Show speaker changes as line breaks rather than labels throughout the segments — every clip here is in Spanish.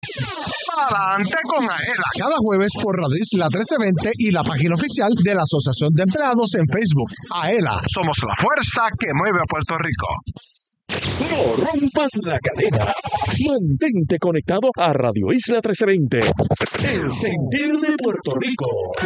Adelante con Aela.
Cada jueves por Radio Isla 1320 y la página oficial de la Asociación de Empleados en Facebook. Aela.
Somos la fuerza que mueve a Puerto Rico.
No rompas la cadena. Mantente conectado a Radio Isla 1320. El sentir de Puerto Rico.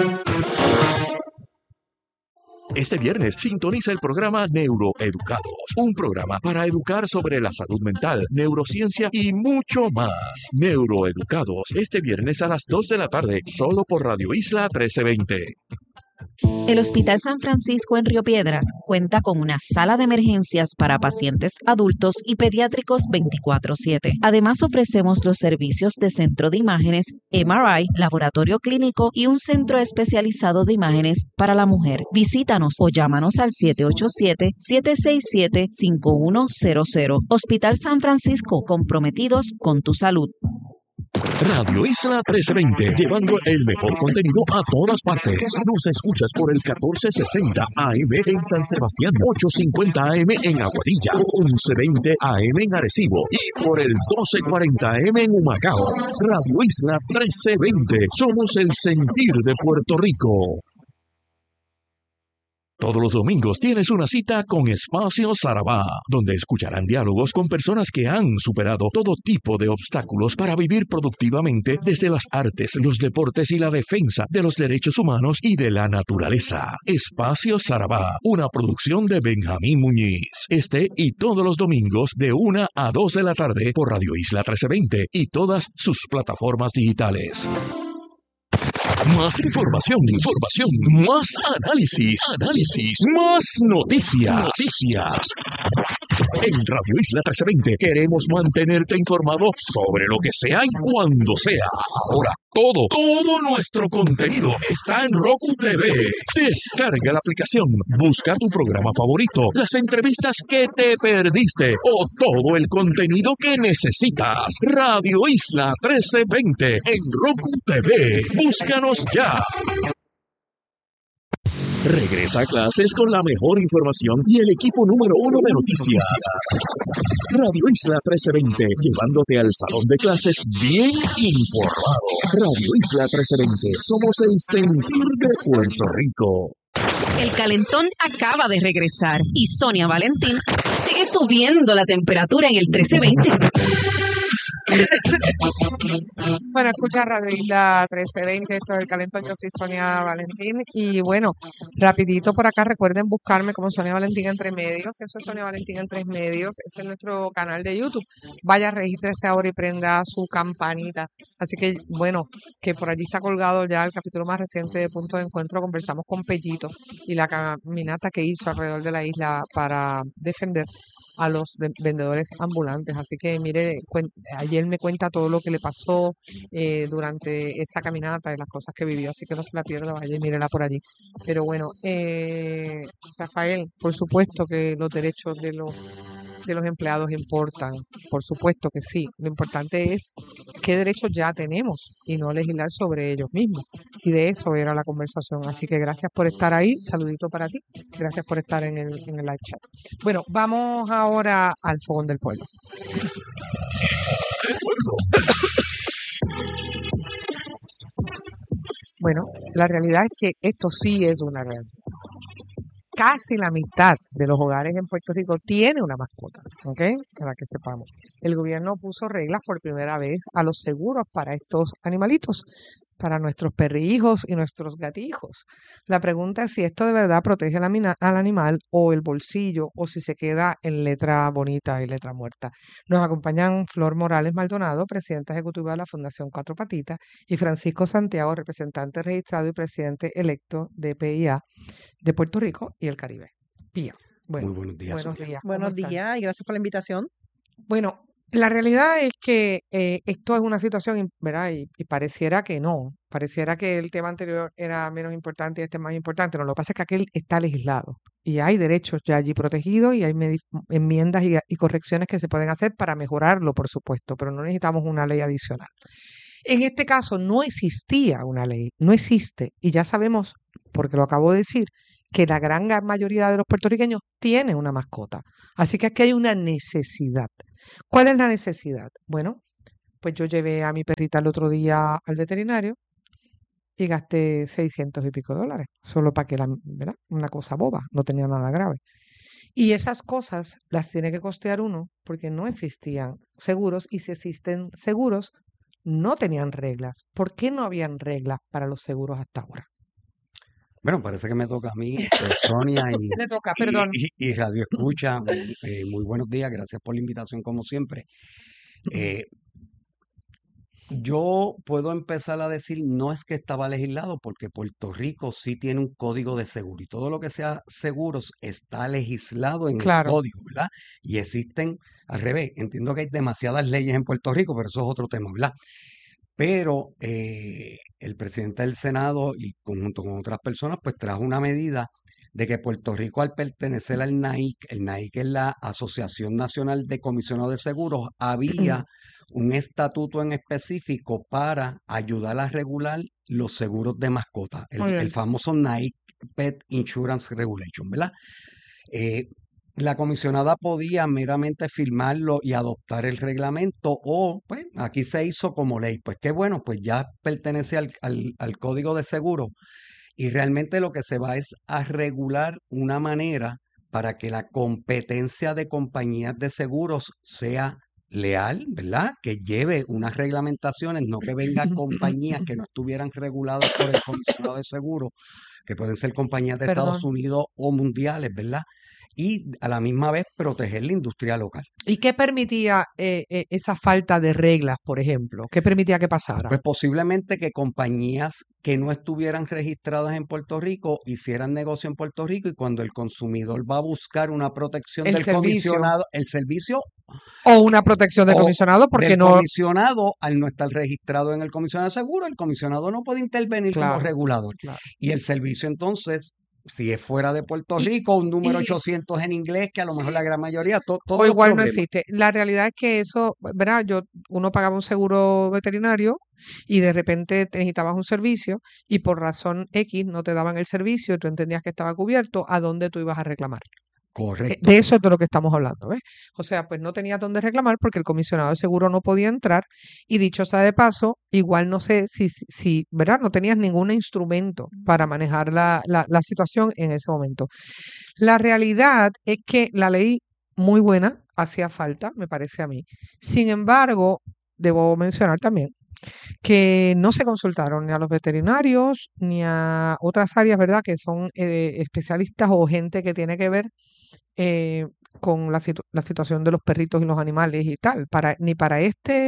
Este viernes sintoniza el programa Neuroeducados, un programa para educar sobre la salud mental, neurociencia y mucho más. Neuroeducados, este viernes a las 2 de la tarde, solo por Radio Isla 1320.
El Hospital San Francisco en Río Piedras cuenta con una sala de emergencias para pacientes adultos y pediátricos 24/7. Además, ofrecemos los servicios de centro de imágenes, MRI, laboratorio clínico y un centro especializado de imágenes para la mujer. Visítanos o llámanos al 787-767-5100. Hospital San Francisco, comprometidos con tu salud.
Radio Isla 1320, llevando el mejor contenido a todas partes. Nos escuchas por el 1460 AM en San Sebastián, 850 AM en Aguadilla, 1120 AM en Arecibo y por el 1240 AM en Humacao. Radio Isla 1320, somos el sentir de Puerto Rico. Todos los domingos tienes una cita con Espacio Sarabá, donde escucharán diálogos con personas que han superado todo tipo de obstáculos para vivir productivamente desde las artes, los deportes y la defensa de los derechos humanos y de la naturaleza. Espacio Sarabá, una producción de Benjamín Muñiz. Este y todos los domingos de 1 a 2 de la tarde por Radio Isla 1320 y todas sus plataformas digitales. Más información, más análisis, más noticias. En Radio Isla 1320 queremos mantenerte informado sobre lo que sea y cuando sea. Ahora, todo nuestro contenido está en Roku TV. Descarga la aplicación, busca tu programa favorito, las entrevistas que te perdiste o todo el contenido que necesitas. Radio Isla 1320 en Roku TV. Búscanos ya. Regresa a clases con la mejor información y el equipo número 1 de noticias. Radio Isla 1320, llevándote al salón de clases bien informado. Radio Isla 1320, somos el sentir de Puerto Rico.
El calentón acaba de regresar y Sonia Valentín sigue subiendo la temperatura en el 1320.
Bueno, escucha Radio Isla 1320, esto es El Calentón, yo soy Sonia Valentín y bueno, rapidito por acá, recuerden buscarme como Sonia Valentín Entre Medios, eso es Sonia Valentín en 3 medios, ese es nuestro canal de YouTube, vaya, regístrese ahora y prenda su campanita, así que bueno, que por allí está colgado ya el capítulo más reciente de Punto de Encuentro, conversamos con Pellito y la caminata que hizo alrededor de la isla para defender a los vendedores ambulantes. Así que mire, ayer me cuenta todo lo que le pasó durante esa caminata y las cosas que vivió, así que no se la pierda, vaya y mírela por allí. Pero bueno, Rafael, por supuesto que los derechos de los empleados importan, por supuesto que sí. Lo importante es qué derechos ya tenemos y no legislar sobre ellos mismos. Y de eso era la conversación. Así que gracias por estar ahí. Saludito para ti. Gracias por estar en el live chat. Bueno, vamos ahora al Fogón del Pueblo. Bueno, la realidad es que esto sí es una realidad. Casi la mitad de los hogares en Puerto Rico tiene una mascota, ¿ok? Para que sepamos. El gobierno puso reglas por primera vez a los seguros para estos animalitos, para nuestros perrijos y nuestros gatijos. La pregunta es si esto de verdad protege al animal o el bolsillo o si se queda en letra bonita y letra muerta. Nos acompañan Flor Morales Maldonado, presidenta ejecutiva de la Fundación Cuatro Patitas, y Francisco Santiago, representante registrado y presidente electo de PIA de Puerto Rico y el Caribe. PIA. Bueno,
muy buenos días.
Buenos días.
Buenos días y gracias por la invitación.
Bueno, la realidad es que esto es una situación, ¿verdad? Y pareciera que no, pareciera que el tema anterior era menos importante y este es más importante. No, lo que pasa es que aquel está legislado y hay derechos ya allí protegidos y hay enmiendas y correcciones que se pueden hacer para mejorarlo, por supuesto, pero no necesitamos una ley adicional. En este caso no existía una ley, no existe, y ya sabemos, porque lo acabo de decir, que la gran mayoría de los puertorriqueños tiene una mascota. Así que aquí hay una necesidad. ¿Cuál es la necesidad? Bueno, Pues yo llevé a mi perrita el otro día al veterinario y gasté 600 y pico dólares, solo para que ¿verdad? Una cosa boba, no tenía nada grave. Y esas cosas las tiene que costear uno porque no existían seguros y si existen seguros, no tenían reglas. ¿Por qué no habían reglas para los seguros hasta ahora?
Bueno, parece que me toca a mí, Sonia
Le toca, perdón.
y Radio Escucha. Muy buenos días, gracias por la invitación como siempre. Yo puedo empezar a decir, no es que estaba legislado, porque Puerto Rico sí tiene un código de seguro y todo lo que sea seguros está legislado en el
Claro.
código, ¿verdad? Y existen, al revés, entiendo que hay demasiadas leyes en Puerto Rico, pero eso es otro tema, ¿verdad? Pero el presidente del Senado y junto con otras personas, pues trajo una medida de que Puerto Rico, al pertenecer al NAIC, el NAIC es la Asociación Nacional de Comisionados de Seguros, había un estatuto en específico para ayudar a regular los seguros de mascotas,
Muy bien.
el famoso NAIC Pet Insurance Regulation, ¿verdad? La comisionada podía meramente firmarlo y adoptar el reglamento o, pues, aquí se hizo como ley. Pues qué bueno, pues ya pertenece al Código de Seguro y realmente lo que se va es a regular una manera para que la competencia de compañías de seguros sea leal, ¿verdad? Que lleve unas reglamentaciones, no que vengan compañías que no estuvieran reguladas por el comisionado de seguros, que pueden ser compañías de
Perdón.
Estados Unidos o mundiales, ¿verdad? Y a la misma vez proteger la industria local.
¿Y qué permitía esa falta de reglas, por ejemplo? ¿Qué permitía que pasara?
Pues posiblemente que compañías que no estuvieran registradas en Puerto Rico hicieran negocio en Puerto Rico y cuando el consumidor va a buscar una protección
El
del
servicio.
comisionado, el servicio
O una protección del
o
comisionado porque
del
no...
comisionado, al no estar registrado en el comisionado de seguro, el comisionado no puede intervenir como
Claro,
regulador.
claro.
Y el servicio entonces, si es fuera de Puerto
Y-
Rico, un número
y-
800 en inglés, que a lo mejor
Sí.
la gran mayoría, todo
O igual no existe. La realidad es que eso, ¿verdad? Uno pagaba un seguro veterinario y de repente te necesitabas un servicio y por razón X no te daban el servicio y tú entendías que estaba cubierto, ¿a dónde tú ibas a reclamar?
Correcto.
De eso es de lo que estamos hablando, ¿ves? O sea, pues no tenías dónde reclamar porque el comisionado de seguro no podía entrar y dicho sea de paso, igual no sé si ¿verdad? No tenías ningún instrumento para manejar la situación en ese momento. La realidad es que la ley muy buena hacía falta, me parece a mí. Sin embargo, debo mencionar también que no se consultaron ni a los veterinarios ni a otras áreas, ¿verdad? Que son especialistas o gente que tiene que ver con la situación de los perritos y los animales y tal. Ni para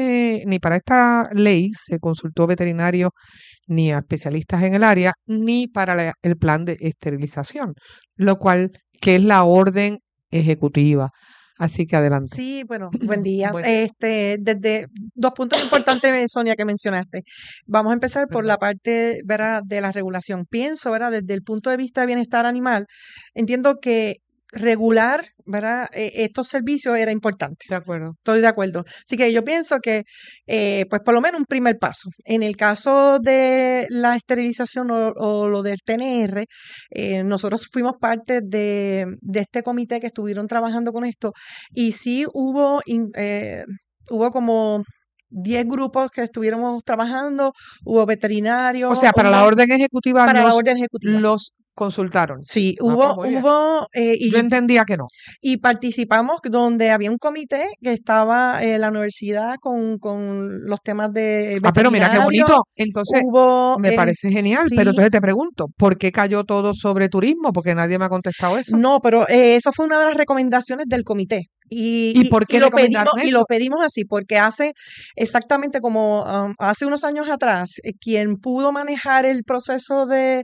esta ley se consultó veterinario ni a especialistas en el área, ni para el plan de esterilización, lo cual, que es la orden ejecutiva. Así que adelante.
Sí, bueno, buen día.
Bueno.
Desde dos puntos importantes, Sonia, que mencionaste. Vamos a empezar por la parte, ¿verdad?, de la regulación. Pienso, ¿verdad?, desde el punto de vista de bienestar animal, entiendo que regular, ¿verdad?, estos servicios era importante.
De acuerdo.
Estoy de acuerdo. Así que yo pienso que, pues por lo menos un primer paso. En el caso de la esterilización o lo del TNR, nosotros fuimos parte de este comité que estuvieron trabajando con esto y sí hubo como 10 grupos que estuviéramos trabajando, hubo veterinarios.
O sea, para la orden ejecutiva
para la orden ejecutiva.
los consultaron.
Sí,
pues muy bien. Yo entendía que no.
Y participamos donde había un comité que estaba la universidad con los temas de
Pero mira qué
veterinario.
bonito. Entonces,
Hubo,
me parece genial,
sí.
pero entonces te pregunto, ¿por qué cayó todo sobre turismo? Porque nadie me ha contestado eso.
No, pero eso fue una de las recomendaciones del comité.
¿Y por qué
lo
recomendaron
pedimos, y
eso?
lo pedimos así, porque hace exactamente como hace unos años atrás, quien pudo manejar el proceso del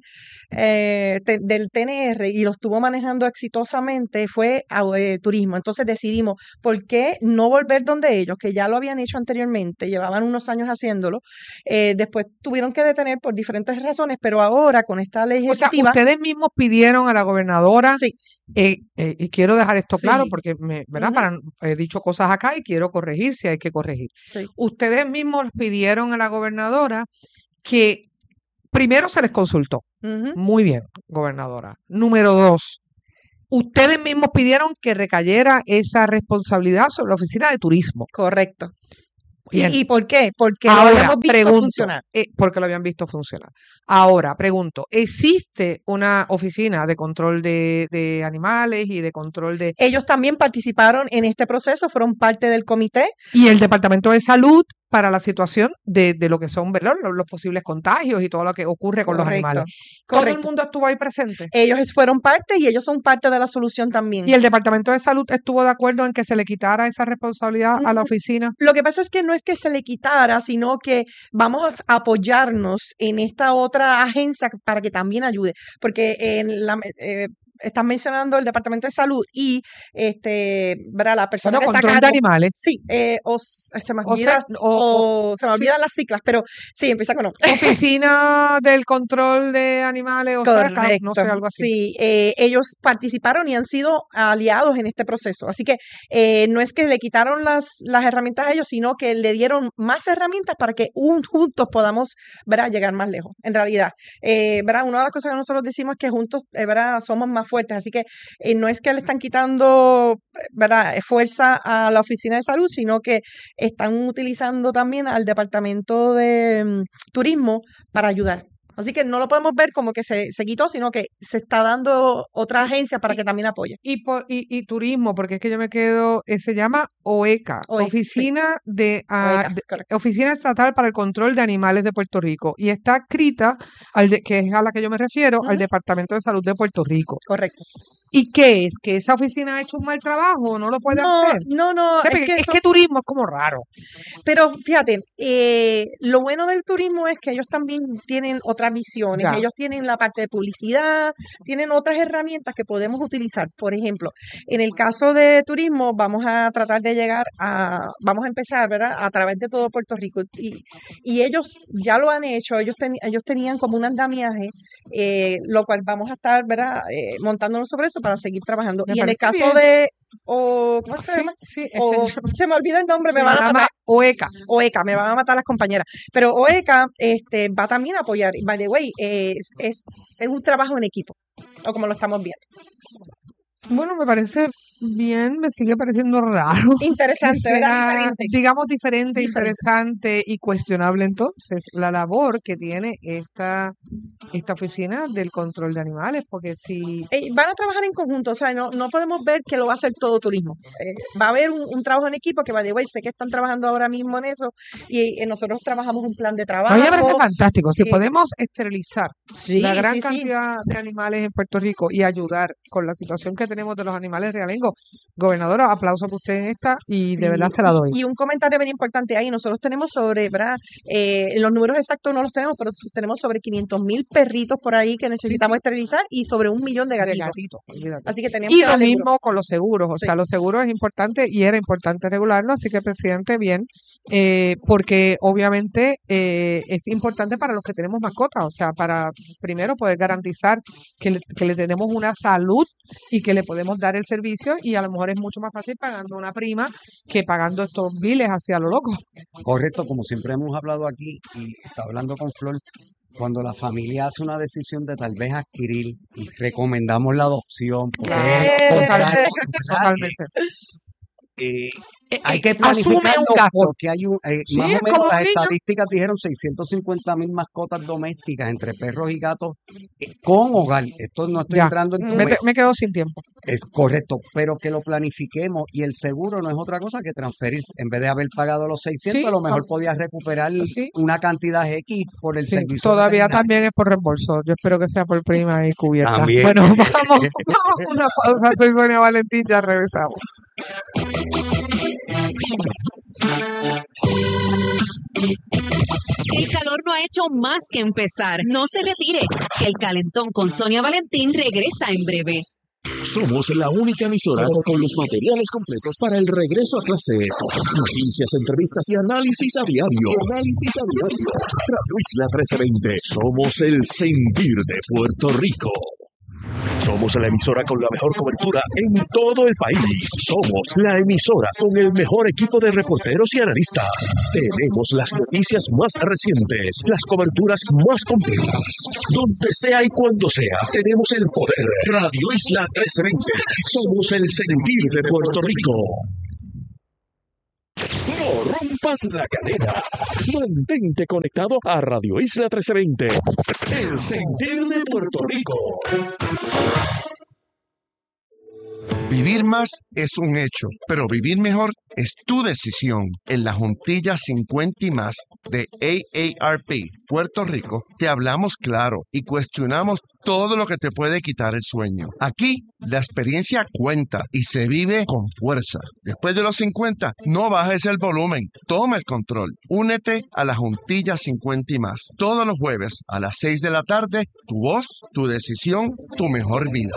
TNR y lo estuvo manejando exitosamente fue turismo. Entonces decidimos, ¿por qué no volver donde ellos, que ya lo habían hecho anteriormente, llevaban unos años haciéndolo? Después tuvieron que detener por diferentes razones, pero ahora con esta ley
O sea,
ejecutiva...
ustedes mismos pidieron a la gobernadora,
Sí.
Y quiero dejar esto
Sí.
claro porque ¿verdad?
Ujú.
He dicho cosas acá y quiero corregir si hay que corregir.
Sí.
Ustedes mismos pidieron a la gobernadora que primero se les consultó.
Ujú.
Muy bien, gobernadora. Número 2, ustedes mismos pidieron que recayera esa responsabilidad sobre la oficina de turismo.
Correcto.
Bien.
¿Y por qué? Porque lo
Ahora,
habíamos visto
pregunto,
funcionar.
porque lo habían visto funcionar. Ahora, pregunto, ¿existe una oficina de control de animales y de control de...
Ellos también participaron en este proceso, fueron parte del comité.
y el Departamento de Salud para la situación de lo que son, ¿verdad? Los posibles contagios y todo lo que ocurre con los
Correcto,
animales? ¿Todo el
correcto.
mundo estuvo ahí presente?
Ellos fueron parte y ellos son parte de la solución también.
¿Y el Departamento de Salud estuvo de acuerdo en que se le quitara esa responsabilidad a la oficina?
Lo que pasa es que no es que se le quitara, sino que vamos a apoyarnos en esta otra agencia para que también ayude, porque están mencionando el Departamento de Salud y ¿verdad? La persona
Bueno,
que está a
control de
cargo.
animales.
Sí, se me
O sea,
olvida, se me
sí.
olvidan las siglas, pero sí, empieza con O.
Oficina del Control de Animales, o sea, no
Correcto,
sé, algo así.
sí, ellos participaron y han sido aliados en este proceso. Así que no es que le quitaron las herramientas a ellos, sino que le dieron más herramientas para que juntos podamos, ¿verdad?, llegar más lejos. En realidad, ¿verdad? Una de las cosas que nosotros decimos es que juntos, ¿verdad?, somos más fuertes. Así que no es que le están quitando, ¿verdad?, fuerza a la oficina de salud, sino que están utilizando también al departamento de turismo para ayudar. Así que no lo podemos ver como que se quitó, sino que se está dando otra agencia para que también apoye.
Y turismo, porque es que yo me quedo, se llama OECA, Oficina Oficina Estatal para el Control de Animales de Puerto Rico, y está adscrita que es a la que yo me refiero, al Departamento de Salud de Puerto Rico.
Correcto.
¿Y qué es? ¿Que esa oficina ha hecho un mal trabajo o no lo puede hacer?
No,
O sea, es que turismo es como raro.
Pero fíjate, lo bueno del turismo es que ellos también tienen otras visiones,
Ya.
ellos tienen la parte de publicidad, tienen otras herramientas que podemos utilizar. Por ejemplo, en el caso de turismo, vamos a tratar de vamos a empezar, ¿verdad?, a través de todo Puerto Rico. Y ellos ya lo han hecho, ellos tenían como un andamiaje, lo cual vamos a estar, ¿verdad?, montándonos sobre eso para seguir trabajando.
Me
Y en el
parece
caso
bien.
de, ¿cómo se
Sí,
llama?
sí,
Se me olvida el nombre, me
se
van a
llama
matar.
OECA.
OECA, me van a matar las compañeras. Pero OECA va también a apoyar. By the way, es un trabajo en equipo, o como lo estamos viendo.
Bueno, me parece bien, me sigue pareciendo raro.
Interesante,
que
¿verdad?
sea,
Diferente.
digamos, diferente,
Diferente.
interesante y cuestionable entonces la labor que tiene esta oficina del control de animales, porque si...
Van a trabajar en conjunto, o sea, no podemos ver que lo va a hacer todo turismo. Va a haber un trabajo en equipo que, by the way, sé que están trabajando ahora mismo en eso y nosotros trabajamos un plan de trabajo.
A mí me parece fantástico. Si podemos esterilizar
sí,
la gran
sí, sí.
cantidad de animales en Puerto Rico y ayudar con la situación que tenemos de los animales realengos, gobernadora, aplauso por usted en esta y de verdad se la doy.
Y un comentario bien importante ahí, nosotros tenemos sobre, ¿verdad? Los números exactos no los tenemos, pero tenemos sobre 500,000 perritos por ahí que necesitamos esterilizar y sobre 1 millón de gatitos.
Olvídate.
Así que tenemos
Y
que
lo
darle
mismo
duro.
con los seguros, o sea, los seguros es importante y era importante regularlo, así que presidente, bien, porque obviamente es importante para los que tenemos mascotas, o sea, para primero poder garantizar que le tenemos una salud y que le podemos dar el servicio, y a lo mejor es mucho más fácil pagando una prima que pagando estos biles hacia lo loco.
Correcto, como siempre hemos hablado aquí y está hablando con Flor, cuando la familia hace una decisión de tal vez adquirir y recomendamos la adopción, porque
Totalmente.
hay que
asume un
planificarlo
gasto.
porque hay
Sí,
más
es
o menos
como un
las
niño.
estadísticas dijeron 650,000 mascotas domésticas entre perros y gatos con hogar. Esto no estoy
Ya.
entrando en tu
Me quedo sin tiempo.
Es correcto, pero que lo planifiquemos y el seguro no es otra cosa que transferir. En vez de haber pagado los 600,
Sí,
a lo mejor podías recuperar
sí.
una cantidad X por el
Sí,
servicio.
todavía
veterinario.
también es por reembolso. Yo espero que sea por prima y cubierta.
También.
Bueno, vamos a una pausa. Soy Sonia Valentín, ya regresamos.
El calor no ha hecho más que empezar. No se retire. El Calentón con Sonia Valentín regresa en breve.
Somos la única emisora con los materiales completos para el regreso a clases. Noticias, entrevistas y análisis a diario. Radio Isla 1320. Somos el sentir de Puerto Rico. Somos la emisora con la mejor cobertura en todo el país. Somos la emisora con el mejor equipo de reporteros y analistas. Tenemos las noticias más recientes, las coberturas más completas. Donde sea y cuando sea, tenemos el poder. Radio Isla 1320. Somos el sentir de Puerto Rico. No rompa rompas la cadena. Mantente conectado a Radio Isla 1320, el sentir de Puerto Rico.
Vivir más es un hecho, pero vivir mejor es tu decisión. En la Juntilla 50 y más de AARP Puerto Rico te hablamos claro y cuestionamos todo lo que te puede quitar el sueño. Aquí la experiencia cuenta y se vive con fuerza. Después de los 50, no bajes el volumen, toma el control. Únete a la Juntilla 50 y más. Todos los jueves a las 6 de la tarde, tu voz, tu decisión, tu mejor vida.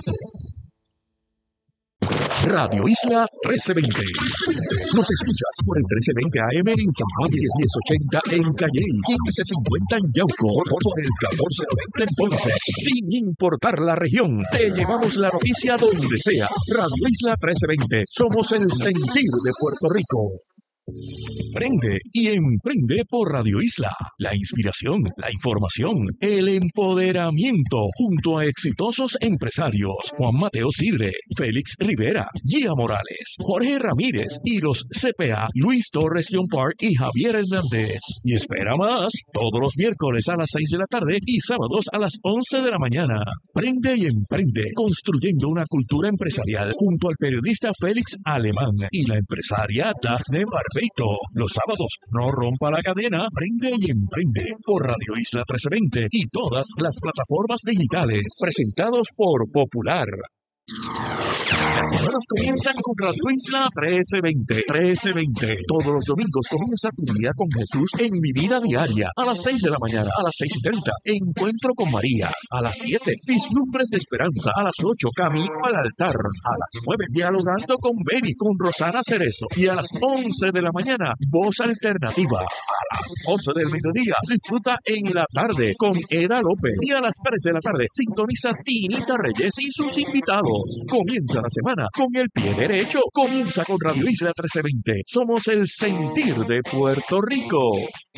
Radio Isla 1320. Nos escuchas por el 1320 AM en San Juan, 1080 en Calle, 1550 en Yauco, por el 1490 en Ponce. Sin importar la región, te llevamos la noticia donde sea. Radio Isla 1320. Somos el sentir de Puerto Rico. Prende y emprende por Radio Isla. La inspiración, la información, el empoderamiento junto a exitosos empresarios Juan Mateo Sidre, Félix Rivera, Gia Morales, Jorge Ramírez y los CPA Luis Torres John Park y Javier Hernández. Y espera más, todos los miércoles a las 6 de la tarde y sábados a las 11 de la mañana. Prende y emprende, construyendo una cultura empresarial junto al periodista Félix Alemán y la empresaria Dafne Barbeito. Los sábados, no rompa la cadena, prende y emprende por Radio Isla 1320 y todas las plataformas digitales. Presentados por Popular. Las semanas comienzan con Radio Isla 1320. Todos los domingos comienza tu día con Jesús en Mi Vida Diaria. A las 6 de la mañana, a las 6:30, Encuentro con María. A las 7, Vislumbres de Esperanza. A las 8, Camino al Altar. A las 9, Dialogando con Beni, con Rosana Cerezo. Y a las 11 de la mañana, Voz Alternativa. A las 12 del mediodía, disfruta en la tarde con Eda López. Y a las 3 de la tarde, sintoniza Tinita Reyes y sus invitados. Comienza la semana con el pie derecho. Comienza con Radio Isla 1320. Somos el sentir de Puerto Rico.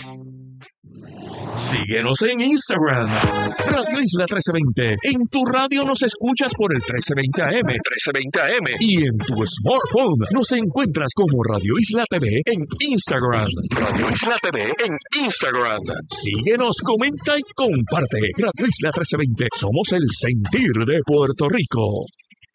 Síguenos en Instagram, Radio Isla 1320. En tu radio nos escuchas por el 1320 AM. Y en tu smartphone nos encuentras como Radio Isla TV en Instagram. Radio Isla TV en Instagram. Síguenos, comenta y comparte. Radio Isla 1320. Somos el sentir de Puerto Rico.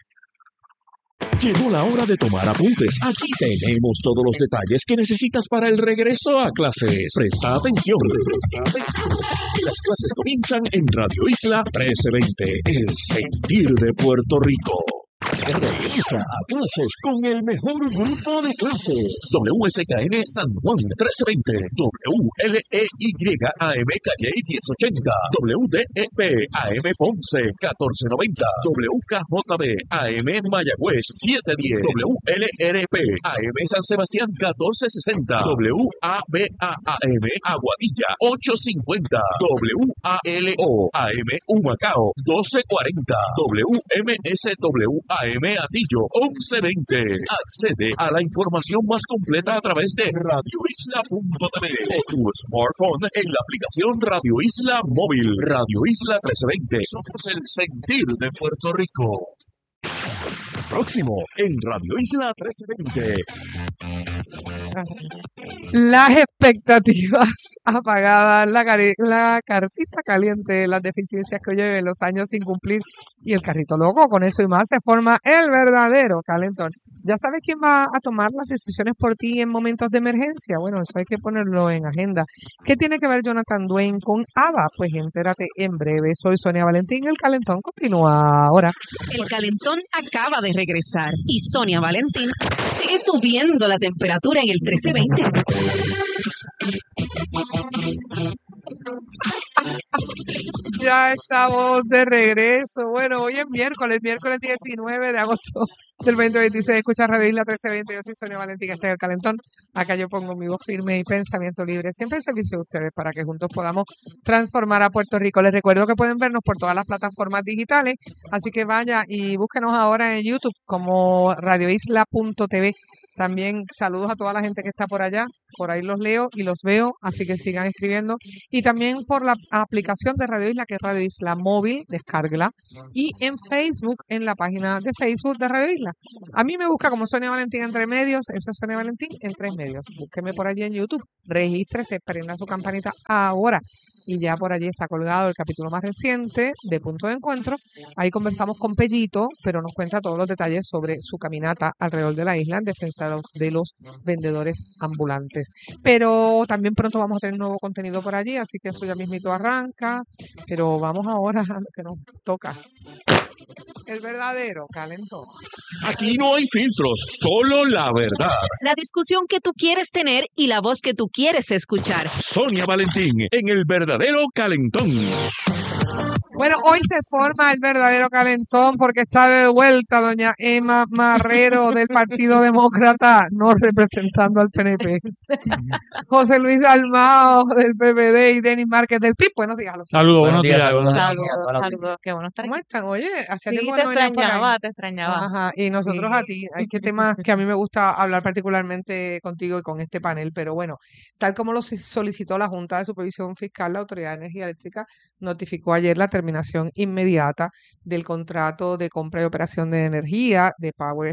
Llegó la hora de tomar apuntes. Aquí tenemos todos los detalles que necesitas para el regreso a clases. Presta atención. Las clases comienzan en Radio Isla 1320, el sentir de Puerto Rico. Regresa a clases con el mejor grupo de clases. WSKN San Juan 1320, WLEYAM Calle 1080, WDEP AM Ponce 1490, WKJB AM Mayagüez 710, WLRP AM San Sebastián 1460, WABAM Aguadilla 850, WALO AM Humacao 1240, WMSW AM Atillo 1120. Accede a la información más completa a través de radioisla.tv o tu smartphone en la aplicación Radio Isla Móvil. Radio Isla 1320. Somos el sentir de Puerto Rico. Próximo en Radio Isla 1320.
Las expectativas apagadas, la cartita caliente, las deficiencias que lleven los años sin cumplir y el carrito loco, con eso y más se forma el verdadero calentón. ¿Ya sabes quién va a tomar las decisiones por ti en momentos de emergencia? Bueno, eso hay que ponerlo en agenda. ¿Qué tiene que ver Jonathan Dwayne con ABBA? Pues entérate en breve. Soy Sonia Valentín, el calentón continúa ahora.
El calentón acaba de regresar y Sonia Valentín sigue subiendo la temperatura en el 1320.
Ya estamos de regreso. Bueno, hoy es miércoles 19 de agosto del 2026. Escucha Radio Isla 1320. Yo soy Sonia Valentín, este es el calentón. Acá yo pongo mi voz firme y pensamiento libre. Siempre al servicio de ustedes para que juntos podamos transformar a Puerto Rico. Les recuerdo que pueden vernos por todas las plataformas digitales. Así que vaya y búsquenos ahora en YouTube como radioisla.tv. También saludos a toda la gente que está por allá por ahí los leo y los veo, así que sigan escribiendo. Y también por la aplicación de Radio Isla, que es Radio Isla Móvil, descárguela. Y en Facebook, en la página de Facebook de Radio Isla. A mí me busca como Sonia Valentín Entre Medios, eso es Sonia Valentín en 3 medios. Búsqueme por allí en YouTube, regístrese, prenda su campanita ahora. Y ya por allí está colgado el capítulo más reciente de Punto de Encuentro. Ahí conversamos con Pellito, pero nos cuenta todos los detalles sobre su caminata alrededor de la isla en defensa de los vendedores ambulantes. Pero también pronto vamos a tener nuevo contenido por allí, así que eso ya mismito arranca. Pero vamos ahora a lo que nos toca. El verdadero calentón.
Aquí no hay filtros, solo la verdad.
La discusión que tú quieres tener y la voz que tú quieres escuchar.
Sonia Valentín en El Verdadero Calentón.
Bueno, hoy se forma el verdadero calentón porque está de vuelta doña Emma Marrero del Partido Demócrata, no representando al PNP. José Luis Dalmao del PPD y Denis Márquez del PIB. Buenos días.
Saludos, buenos días.
Saludos, qué bueno estar aquí.
¿Cómo están? Oye, hace
Sí,
tiempo
te
no venías por ahí.
te extrañaba.
Ajá, y nosotros a ti. Hay que temas que a mí me gusta hablar particularmente contigo y con este panel, pero bueno, tal como lo solicitó la Junta de Supervisión Fiscal, la Autoridad de Energía Eléctrica notificó ayer la terminación inmediata del contrato de compra y operación de energía de Power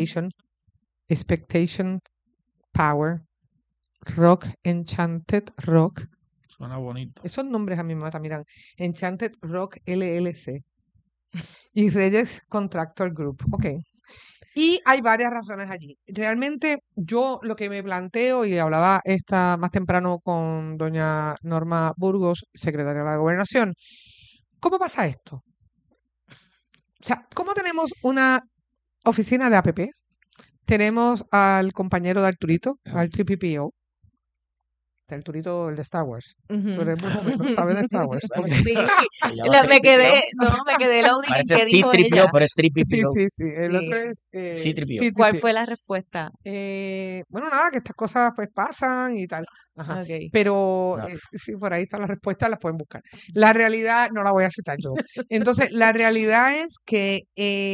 Expectation Power, Rock, Enchanted Rock.
Suena bonito.
Esos nombres a mí me matan, miran. Enchanted Rock LLC y Reyes Contractor Group. Ok. Y hay varias razones allí. Realmente yo lo que me planteo, y hablaba más temprano con doña Norma Burgos, secretaria de la Gobernación, ¿cómo pasa esto? O sea, ¿cómo tenemos una oficina de APPs? Tenemos al compañero de Arturito, al 3PPO, de Arturito, el de Star Wars. Tú eres muy joven, ¿sabes de Star Wars? Ok.
Sí, me quedé la única
Parece
que dijo
C-3PO,
ella.
pero es 3PO.
Sí. El otro es
C-3PO.
¿Cuál fue la respuesta?
Bueno, nada, que estas cosas pues pasan y tal. Ajá.
Okay.
Pero sí, por ahí está la respuesta, las pueden buscar. La realidad no la voy a citar yo. Entonces, la realidad es que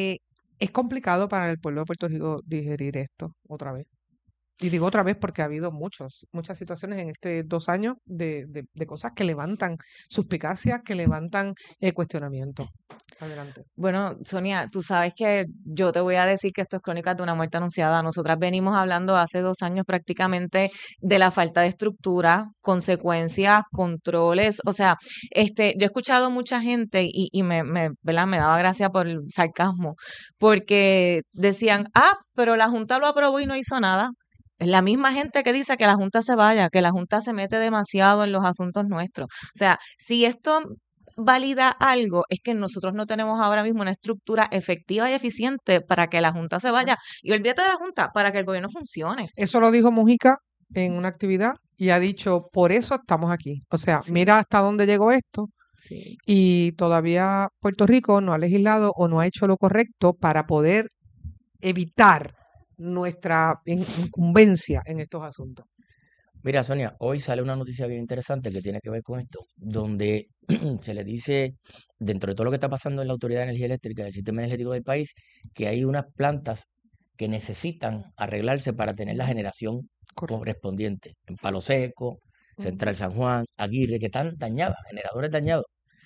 es complicado para el pueblo de Puerto Rico digerir esto otra vez. Y digo otra vez porque ha habido muchas situaciones en estos 2 años de cosas que levantan suspicacias, que levantan cuestionamientos. Adelante.
Bueno, Sonia, tú sabes que yo te voy a decir que esto es Crónicas de una muerte anunciada. Nosotras venimos hablando hace 2 años prácticamente de la falta de estructura, consecuencias, controles. O sea, yo he escuchado mucha gente y ¿verdad? Me daba gracia por el sarcasmo, porque decían, pero la Junta lo aprobó y no hizo nada. Es la misma gente que dice que la Junta se vaya, que la Junta se mete demasiado en los asuntos nuestros. O sea, si esto valida algo, es que nosotros no tenemos ahora mismo una estructura efectiva y eficiente para que la Junta se vaya. Y olvídate de la Junta, para que el gobierno funcione.
Eso lo dijo Mujica en una actividad y ha dicho, por eso estamos aquí. O sea, mira hasta dónde llegó esto.
Sí.
Y todavía Puerto Rico no ha legislado o no ha hecho lo correcto para poder evitar nuestra incumbencia en estos asuntos.
Mira, Sonia, hoy sale una noticia bien interesante que tiene que ver con esto, donde se le dice, dentro de todo lo que está pasando en la Autoridad de Energía Eléctrica, del sistema energético del país, que hay unas plantas que necesitan arreglarse para tener la generación correspondiente. En Palo Seco, Central San Juan, Aguirre, que están dañadas, generadores dañados.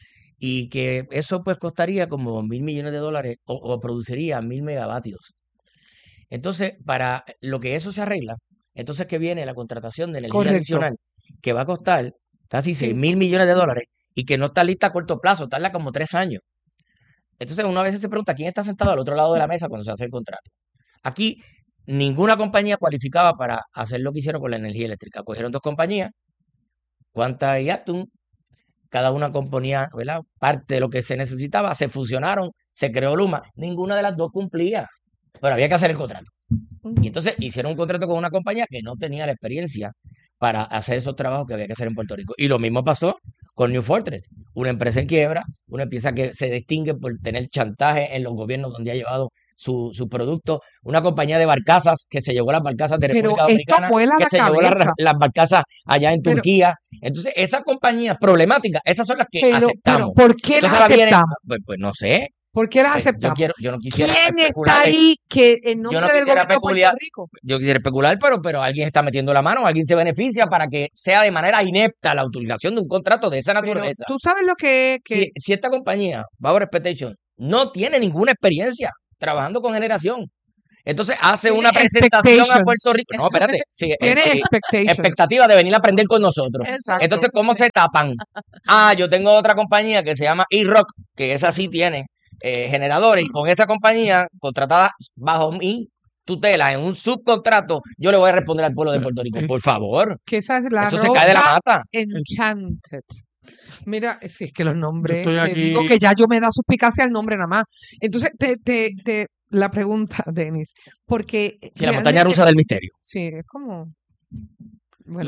Y que eso pues costaría como $1,000 millones o produciría 1,000 megavatios. Entonces, para lo que eso se arregla, entonces que viene la contratación de energía adicional, que va a costar casi $6,000 millones y que no está lista a corto plazo, tarda como 3 años. Entonces, una vez se pregunta quién está sentado al otro lado de la mesa cuando se hace el contrato. Aquí, ninguna compañía cualificaba para hacer lo que hicieron con la energía eléctrica. Cogieron 2 compañías, Quanta y Actum, cada una componía, ¿verdad?, parte de lo que se necesitaba, se fusionaron, se creó Luma, ninguna de las 2 cumplía. Pero había que hacer el contrato. Y entonces hicieron un contrato con una compañía que no tenía la experiencia para hacer esos trabajos que había que hacer en Puerto Rico. Y lo mismo pasó con New Fortress, una empresa en quiebra, una empresa que se distingue por tener chantaje en los gobiernos donde ha llevado su producto, una compañía de barcazas que se llevó las barcazas de República Dominicana, que se llevó las barcazas allá en Turquía. Entonces, esas compañías problemáticas, esas son las que aceptamos.
Pero, ¿por qué las aceptamos?
Pues no sé.
¿Por qué las
Yo
aceptamos?
yo no quisiera
¿Quién está
especular,
ahí que en
yo
nombre
no
del
quisiera
gobierno de Puerto
peculiar,
Rico?
yo quisiera especular, pero alguien está metiendo la mano, alguien se beneficia para que sea de manera inepta la utilización de un contrato de esa
Pero
naturaleza.
tú sabes lo que
Si esta compañía, Power Expectation, no tiene ninguna experiencia trabajando con generación, entonces hace
tiene
una presentación a Puerto
expectations.
Rico. No, espérate. Sí,
Tiene expectations.
expectativa de venir a aprender con nosotros.
Exacto.
Entonces, ¿cómo se tapan? Yo tengo otra compañía que se llama E-Rock, que esa sí tiene generadores, y con esa compañía contratada bajo mi tutela en un subcontrato, yo le voy a responder al pueblo de Puerto Rico. Por favor.
Que esa es la
Eso se cae de la
ropa
mata.
Enchanted. Mira, si es que los nombres,
Yo estoy
te
aquí-
digo que ya yo me da suspicacia al nombre nada más. Entonces, la pregunta, Denis, porque
Sí, la montaña
realmente-
rusa del misterio.
Sí, es como, bueno,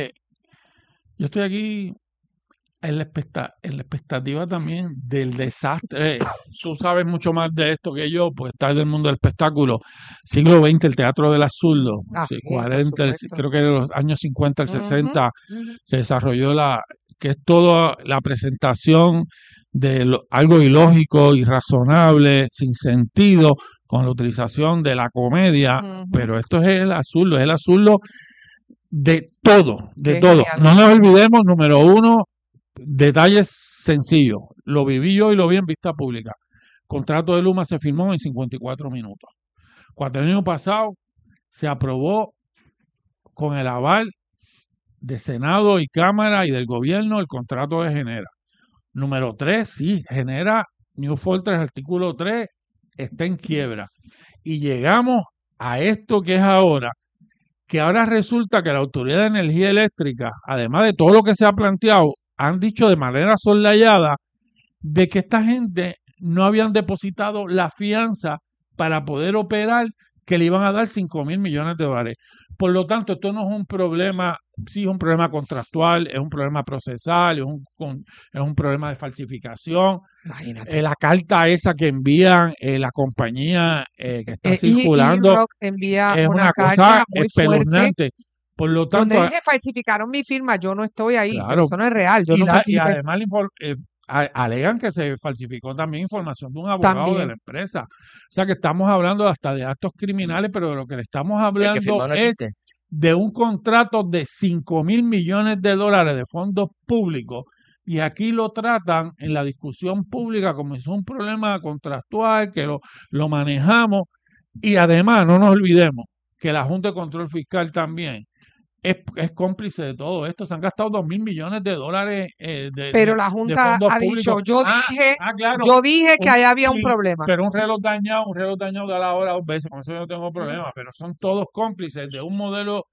Yo estoy aquí en la expectativa también del desastre. Tú sabes mucho más de esto que yo, pues estás del mundo del espectáculo. Siglo XX, el teatro del absurdo.
sí, por
40,
supuesto.
creo que en los años 50 al
Ujú,
60
ujú.
se desarrolló que es toda la presentación de algo ilógico, irrazonable, sin sentido, con la utilización de la comedia.
Ujú.
Pero esto es el absurdo de todo, de
Qué
todo.
genial.
No nos olvidemos, número uno, detalles sencillos. Lo viví yo y lo vi en vista pública. Contrato de Luma se firmó en 54 minutos. Cuatrienio pasado se aprobó con el aval de Senado y Cámara y del gobierno el contrato de Genera. Número 3, sí, Genera, New Fortress, artículo 3, está en quiebra. Y llegamos a esto que es ahora, que ahora resulta que la Autoridad de Energía Eléctrica, además de todo lo que se ha planteado, han dicho de manera soslayada de que esta gente no habían depositado la fianza para poder operar, que le iban a dar 5,000 millones de dólares. Por lo tanto, esto no es un problema, sí es un problema contractual, es un problema procesal, es un problema de falsificación.
Imagínate.
La carta esa que envían la compañía que está
Y
circulando
Rock envía
es
una
una
carta
cosa
muy fuerte
espeluznante. Por lo tanto,
donde dice falsificaron mi firma, yo no estoy ahí, pero
claro,
eso no es real, yo
y,
no
y
participé.
además alegan que se falsificó también información de un abogado de
También.
la empresa. O sea que estamos hablando hasta de actos criminales, pero de lo que le estamos
El que
hablando
firmó no
es
existe.
de un contrato de 5,000 millones de dólares de fondos públicos, y aquí lo tratan en la discusión pública como si es un problema contractual, que lo manejamos, y además no nos olvidemos que la Junta de Control Fiscal también es cómplice de todo esto. Se han gastado 2,000 millones de dólares
Pero la
de
Junta
fondos
ha dicho,
públicos.
claro,
Claro,
que ahí había un
sí,
problema.
pero un reloj dañado da la hora 2 veces, con eso yo no tengo problema, pero son todos cómplices de un modelo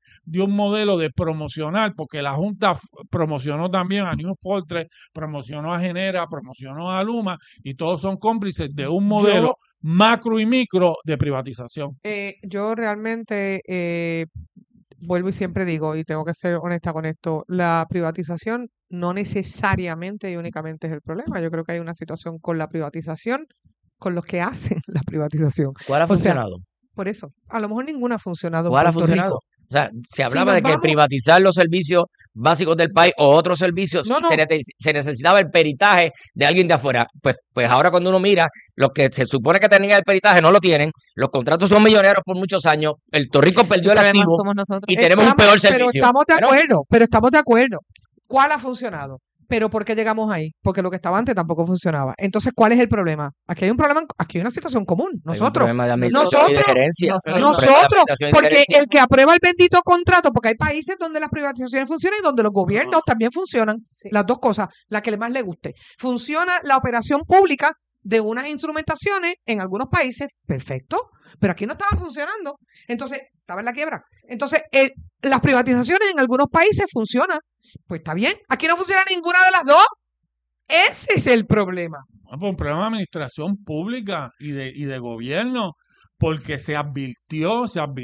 de promocionar, porque la Junta promocionó también a New Fortress, promocionó a Genera, promocionó a Luma, y todos son cómplices de un modelo macro y micro de privatización.
Yo realmente vuelvo y siempre digo, y tengo que ser honesta con esto, la privatización no necesariamente y únicamente es el problema. Yo creo que hay una situación con la privatización, con los que hacen la privatización.
¿Cuál ha
O sea,
funcionado?
por eso, a lo mejor ninguna ha funcionado en
¿Cuál ha
Puerto
funcionado?
Rico.
O sea, se hablaba
nos
de que
vamos-
privatizar los servicios básicos del país o otros servicios,
No, no.
se necesitaba el peritaje de alguien de afuera. Pues ahora cuando uno mira, los que se supone que tenían el peritaje no lo tienen, los contratos son millonarios por muchos años, Puerto Rico perdió el
problema
activo
somos nosotros.
y tenemos un peor servicio.
Pero estamos de
Bueno,
acuerdo, ¿Cuál ha funcionado? Pero ¿por qué llegamos ahí? Porque lo que estaba antes tampoco funcionaba. Entonces, ¿cuál es el problema? Aquí hay un problema, aquí hay una situación común.
hay un
Nosotros,
problema de administración y de gerencia. Hay un problema de
nosotros,
administración y de
porque
gerencia.
el que aprueba el bendito contrato, porque hay países donde las privatizaciones funcionan y donde los gobiernos también funcionan, las dos cosas, la que más le guste. Funciona la operación pública de unas instrumentaciones en algunos países, perfecto, pero aquí no estaba funcionando. Entonces, estaba en la quiebra. Entonces, las privatizaciones en algunos países funcionan. Pues está bien, aquí no funciona ninguna de las dos. Ese es el problema.
Un problema de administración pública y de gobierno, porque se advirtió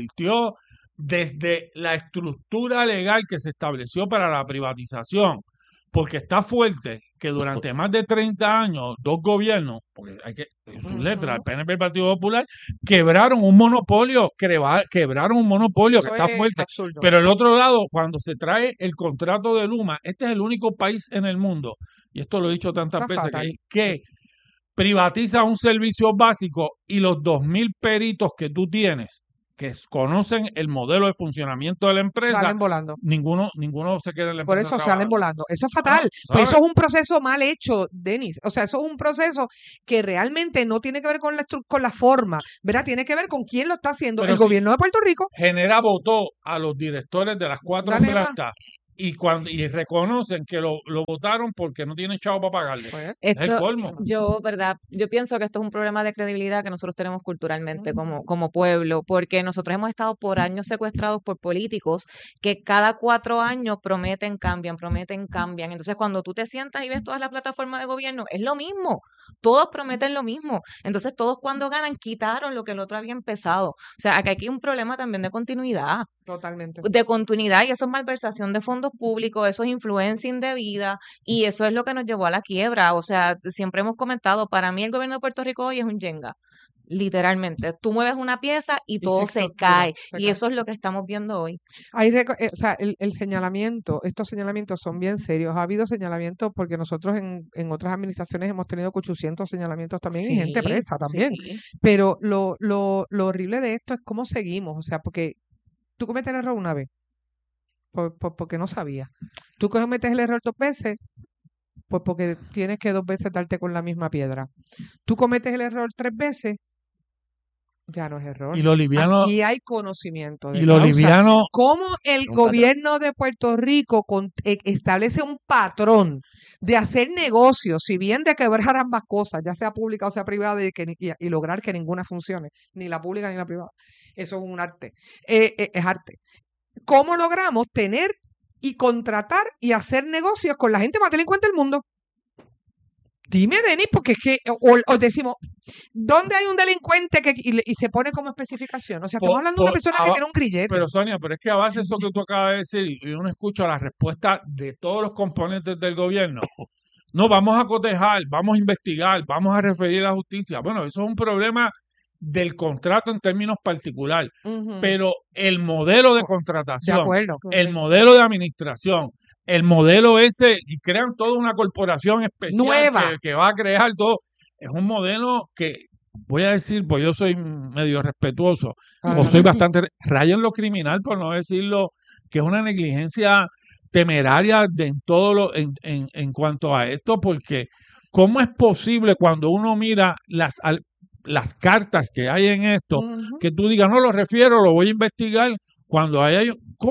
desde la estructura legal que se estableció para la privatización, porque está fuerte que durante más de 30 años, dos gobiernos, porque hay que, en sus letras, el PNP y el Partido Popular, quebraron un monopolio, quebraron un monopolio que
Eso
está
es
fuerte.
absurdo.
Pero el otro lado, cuando se trae el contrato de Luma, este es el único país en el mundo, y esto lo he dicho tantas
Está
veces,
fatal.
que privatiza un servicio básico y los 2.000 peritos que tú tienes, que conocen el modelo de funcionamiento de la empresa,
Salen volando.
ninguno se queda en la
Por
empresa
eso salen
trabajando.
volando. Eso es fatal. Pues
¿sabes?
eso es un proceso mal hecho, Denis. O sea, eso es un proceso que realmente no tiene que ver con con la forma, ¿verdad? Tiene que ver con quién lo está haciendo.
Pero
El
si
gobierno de Puerto Rico.
Genera votó a los directores de las 4
Dale más.
plantas y reconocen que lo votaron porque no tienen chavo para pagarle.
Pues,
Es el colmo.
Yo pienso que esto es un problema de credibilidad que nosotros tenemos culturalmente como pueblo, porque nosotros hemos estado por años secuestrados por políticos que cada 4 años prometen, cambian. Entonces, cuando tú te sientas y ves todas las plataformas de gobierno, es lo mismo. Todos prometen lo mismo. Entonces, todos cuando ganan, quitaron lo que el otro había empezado. O sea, aquí hay un problema también de continuidad.
totalmente.
De continuidad, y eso es malversación de fondos públicos, eso es influencia indebida, y eso es lo que nos llevó a la quiebra. O sea, siempre hemos comentado, para mí el gobierno de Puerto Rico hoy es un Jenga, literalmente. Tú mueves una pieza y todo se cae, y eso es lo que estamos viendo hoy.
O sea, el señalamiento, estos señalamientos son bien serios. Ha habido señalamientos porque nosotros en otras administraciones hemos tenido 800 señalamientos también y gente presa también.
Sí.
Pero lo horrible de esto es cómo seguimos. O sea, porque tú cometes el error una vez, porque no sabías. Tú cometes el error 2 veces, pues porque tienes que 2 veces darte con la misma piedra. Tú cometes el error 3 veces, ya no es error.
Y lo liviano,
Aquí hay conocimiento de
y lo
causa.
liviano,
¿Cómo el
Un patrón.
gobierno de Puerto Rico establece un patrón de hacer negocios, si bien de quebrar ambas cosas, ya sea pública o sea privada, y lograr que ninguna funcione, ni la pública ni la privada? Eso es un arte. Es arte. ¿Cómo logramos tener y contratar y hacer negocios con la gente más delincuente del mundo? Dime, Denis, porque es que, o decimos, ¿dónde hay un delincuente y se pone como especificación? O sea, estamos hablando de una persona que tiene un grillete.
Pero Sonia, pero es que a base de eso que tú acabas de decir, y uno escucha la respuesta de todos los componentes del gobierno, no, vamos a cotejar, vamos a investigar, vamos a referir a la justicia. Bueno, eso es un problema del contrato en términos particulares,
Ujú.
pero el modelo de
De
contratación,
acuerdo.
el modelo de administración, el modelo ese, y crean toda una corporación especial
Nueva.
que va a crear todo, es un modelo que, voy a decir, pues yo soy medio respetuoso, o soy bastante, raya en lo criminal, por no decirlo, que es una negligencia temeraria en todo en cuanto a esto, porque ¿cómo es posible cuando uno mira las cartas que hay en esto,
Ujú.
que tú digas, no lo refiero, lo voy a investigar, cuando hay,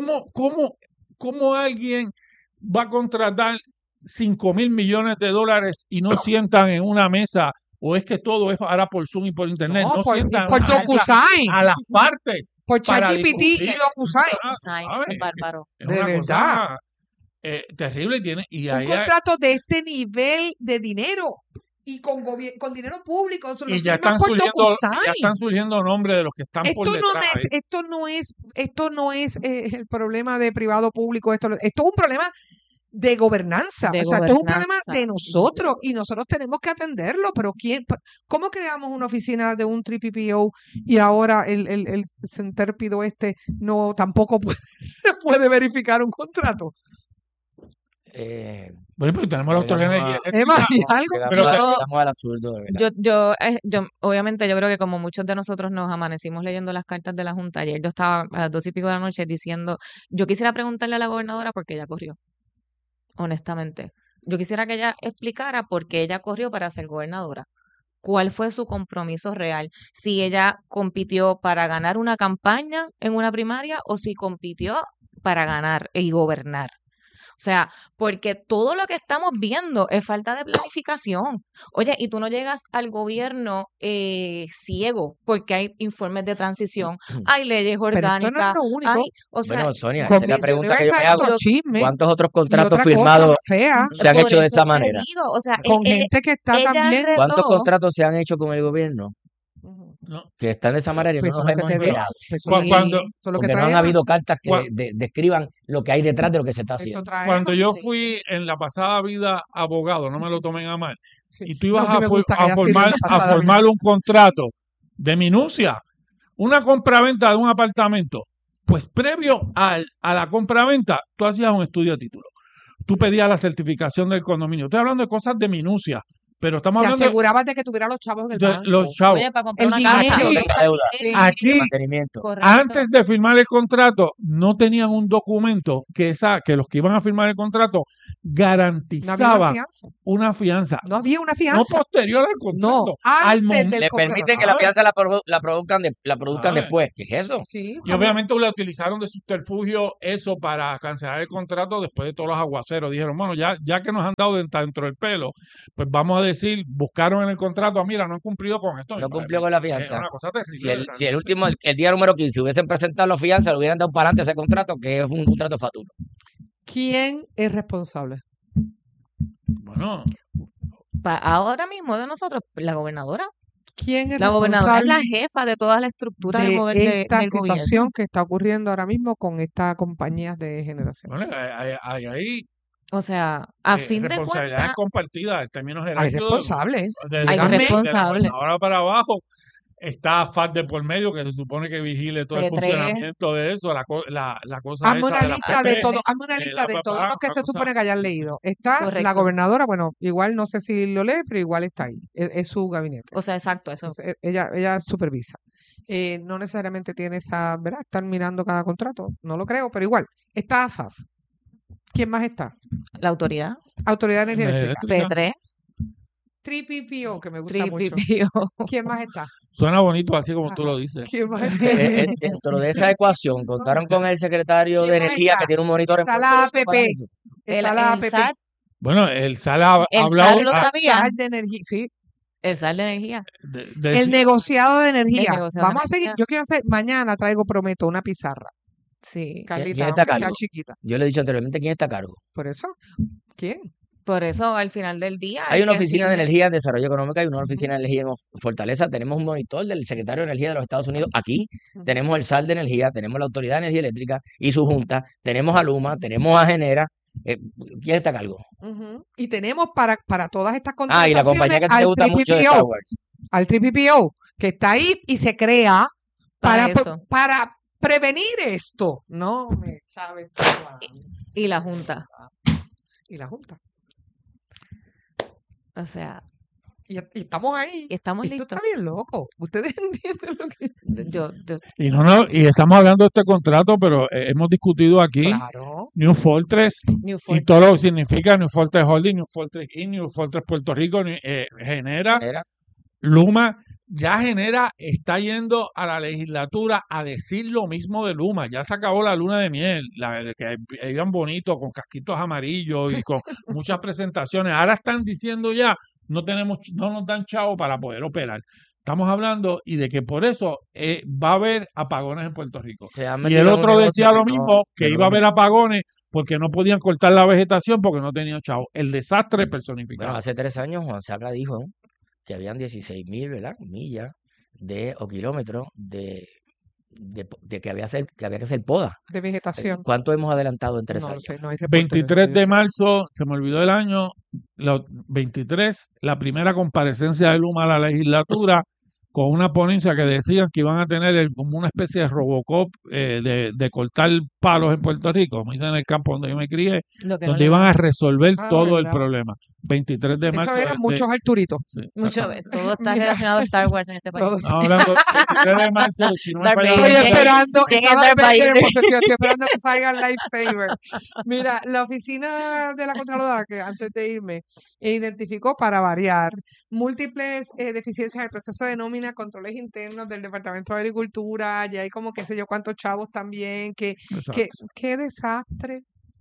¿cómo alguien va a contratar 5,000 millones de dólares y no sientan en una mesa, o es que todo es ahora por Zoom y por internet,
No,
no
por
sientan
por
a las
DocuSign,
partes
por
para
ChatGPT y
discutir?
DocuSign.
Ay,
¿sabes?
eso es bárbaro.
Es
De
una
verdad.
cosa terrible y
Un
ahí
contrato de este nivel de dinero y con dinero público. Eso lo
y ya
firman
están
por
surgiendo,
DocuSign.
nombres de los que están por detrás.
Esto no es el problema de privado público, esto es un problema de gobernanza.
De
O sea, esto es un problema
gobernanza.
de nosotros y nosotros tenemos que atenderlo. Pero ¿cómo creamos una oficina de un TPPO y ahora el centérpido no tampoco puede verificar un contrato?
Bueno, pues tenemos la autoridad de energía eléctrica.
Emma, ¿y algo?
Llegamos al absurdo, de verdad.
Obviamente, yo creo que como muchos de nosotros nos amanecimos leyendo las cartas de la Junta, ayer yo estaba a las 2:00 de la noche diciendo, yo quisiera preguntarle a la gobernadora por qué ella corrió, honestamente. Yo quisiera que ella explicara por qué ella corrió para ser gobernadora. ¿Cuál fue su compromiso real? Si ella compitió para ganar una campaña en una primaria o si compitió para ganar y gobernar. O sea, porque todo lo que estamos viendo es falta de planificación. Oye, y tú no llegas al gobierno ciego porque hay informes de transición, hay leyes
Pero esto no
orgánicas,
es lo único.
hay, o sea,
Bueno, Sonia, esa es la pregunta que yo me
Universal,
hago.
otro chisme
¿Cuántos otros
y
contratos
otra cosa
firmados
fea
se han
por
hecho de
eso
esa
te
manera?
digo, o sea,
con gente que está
ella
también.
retó.
¿Cuántos contratos se han hecho con el gobierno
Ujú.
No.
que están de esa manera y
Pues
no
eso
nos
es lo
hemos
que te digo.
enterado?
Pues eso es lo que-
Cuando,
eso es lo que
Porque no han
traemos.
habido cartas que
Cuan-
describan lo que hay detrás de lo que se está
Eso
haciendo.
traemos.
Cuando yo
Sí.
fui en la pasada vida abogado, no me lo tomen a mal,
Sí.
y tú ibas
No, que me gusta que haya sido
formar,
una pasada
un contrato de minucia, una compraventa de un apartamento, pues previo a la compraventa, tú hacías un estudio de título. Tú pedías la certificación del condominio. Estoy hablando de cosas de minucia, pero estamos
Te
hablando
asegurabas de que tuviera los chavos en el
de
banco.
los chavos.
Oye, para comprar
El
una
dinero.
casa.
Hasta que tenga deuda
Sí.
Aquí,
de mantenimiento.
Correcto.
antes de firmar el contrato, no tenían un documento que los que iban a firmar el contrato
No había una
garantizaba
fianza.
una fianza.
No había una
No
fianza.
posterior al
No,
contrato, al
antes
momento.
del
Le
contrato.
permiten que la fianza la produzcan
Ah.
después. ¿Qué es eso?
Sí,
Y obviamente le utilizaron de subterfugio eso para cancelar el contrato después de todos los aguaceros. Dijeron, bueno, ya que nos han dado dentro del pelo, pues vamos a decir, buscaron en el contrato, mira, no han cumplido con esto.
No cumplió con la
Es
fianza.
una cosa terrible.
Si el último, el día número 15 hubiesen presentado la fianza, le hubieran dado para adelante ese contrato, que es un contrato faturo.
¿quién es responsable?
Bueno,
Ahora mismo de nosotros, la gobernadora.
¿Quién es
La gobernadora es la
responsable
jefa de toda la estructura
de
del
esta
del gobierno.
situación que está ocurriendo ahora mismo con estas compañías de generación?
bueno, hay ahí
O sea, a fin de
responsabilidades
cuentas,
compartidas en términos
Hay
jerárquicos.
responsables.
Desde
Hay
la- de la
responsables.
gobernadora para abajo está FAD de por medio, que se supone que vigile todo el
P3.
funcionamiento de eso, la cosa
Hazme
esa
una
de la
lista de
PP,
todo, hazme una
de
lista
la
de
papá,
todos los que
una
se
cosa-
supone que hayan leído. Está la
Correcto.
gobernadora, bueno, igual no sé si lo lee, pero igual está ahí. Es su gabinete.
o sea, exacto, eso.
Entonces, ella supervisa. No necesariamente tiene esa, ¿verdad? Están mirando cada contrato. No lo creo, pero igual. Está AFAF. ¿Quién más está?
La autoridad,
Autoridad de Energía
Energía
Eléctrica.
eléctrica.
P3,
3PPO, que me gusta mucho.
Tripipio.
¿Quién más está?
Suena bonito así como tú lo dices.
¿Quién más está?
Dentro de esa ecuación, contaron con el secretario de
¿Quién más
Energía
está?
que tiene un monitor en
Está
Puerto
la
Rico para
APP.
eso.
Está la APP.
SAT,
Bueno, el SAL ha
el
hablado
SAT lo sabía,
SAR de energía, sí.
el SAT de energía.
de-
El negociado de energía.
negociado de
Vamos a seguir.
energía.
Yo quiero hacer, mañana prometo, una pizarra.
Sí.
Carlita,
quién está a
aunque sea
cargo?
chiquita.
Yo le he dicho anteriormente quién está a cargo.
Por eso, ¿quién?
Por eso, al final del día.
Hay una
que
oficina de
decirle-
energía en desarrollo económico, hay una oficina de energía en Fortaleza, tenemos un monitor del secretario de Energía de los Estados Unidos aquí, tenemos el SAL de Energía, tenemos la Autoridad de Energía Eléctrica y su junta, tenemos a Luma, tenemos a Genera. ¿Quién está a cargo?
Y tenemos para todas estas
Ah, y la compañía que te gusta mucho de Star Wars.
al 3PPO, que está ahí y se crea
Para
para,
eso.
para prevenir esto. No me sabes.
Y la Junta.
Y la Junta.
O sea,
Y estamos ahí.
y estamos
Esto
listos.
está bien loco. Ustedes entienden lo que...
Yo,
y estamos hablando de este contrato, pero hemos discutido aquí
Claro.
New Fortress
New
y
Fortress.
todo lo que significa New Fortress Holding, New Fortress Inc., New Fortress Puerto Rico, Genera,
Genera.
Luma. Ya Genera está yendo a la legislatura a decir lo mismo de Luma. Ya se acabó la luna de miel, la de que iban bonitos con casquitos amarillos y con muchas presentaciones. Ahora están diciendo ya no nos dan chavo para poder operar. Estamos hablando y de que por eso va a haber apagones en Puerto Rico.
Se han
Y
metido
el
en un
otro decía
negocio
lo
que no-
mismo, que
que
iba a
no-
haber apagones porque no podían cortar la vegetación porque no tenían chavo. El desastre personificado.
Bueno, hace 3 años Juan Saca dijo que habían 16.000, ¿verdad? Millas o kilómetros de que había que hacer poda.
De vegetación.
¿Cuánto hemos adelantado en 3
No lo
años?
sé, no hay reporte
23 de
eso.
marzo, se me olvidó el año, 23, la primera comparecencia de Luma a la legislatura con una ponencia que decían que iban a tener como una especie de Robocop de cortar palos en Puerto Rico, como dicen en el campo donde yo me crié,
Lo que no
donde
le
iban
da.
a resolver
Ah,
todo el
¿verdad?
problema. 23 de marzo.
Eso eran muchos Arturitos.
sí,
Mucho,
exactamente.
todo está
Mira.
relacionado a Star Wars en este país.
Todo.
Estamos hablando 23 de marzo, si no me
Darth
falla la
Vader.
Estoy
memoria,
esperando,
¿Quién es
estaba
Darth Vader?
en posesión, estoy esperando que salga el Lifesaver. Mira, la oficina de la Contralora, que antes de irme, identificó para variar múltiples deficiencias en el proceso de nómina, controles internos del Departamento de Agricultura, ya hay como qué sé yo cuántos chavos también,
Exacto.
qué desastre,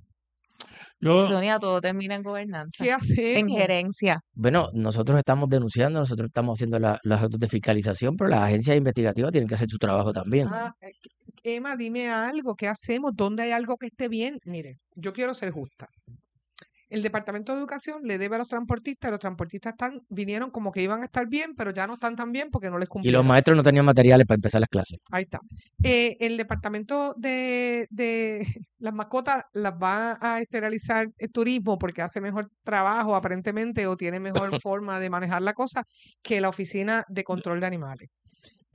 Yo,
Sonia, todo termina en gobernanza,
qué
en
hacemos.
gerencia.
Bueno, nosotros estamos denunciando, nosotros estamos haciendo las actos de fiscalización, pero las agencias investigativas tienen que hacer su trabajo también.
Emma, dime algo, ¿qué hacemos? ¿Dónde hay algo que esté bien? Mire, yo quiero ser justa. El Departamento de Educación le debe a los transportistas, y los transportistas vinieron como que iban a estar bien, pero ya no están tan bien porque no les
Y los
cumplieron.
maestros no tenían materiales para empezar las clases.
Ahí está. El Departamento de las mascotas las va a esterilizar el turismo porque hace mejor trabajo aparentemente o tiene mejor forma de manejar la cosa que la Oficina de Control de Animales.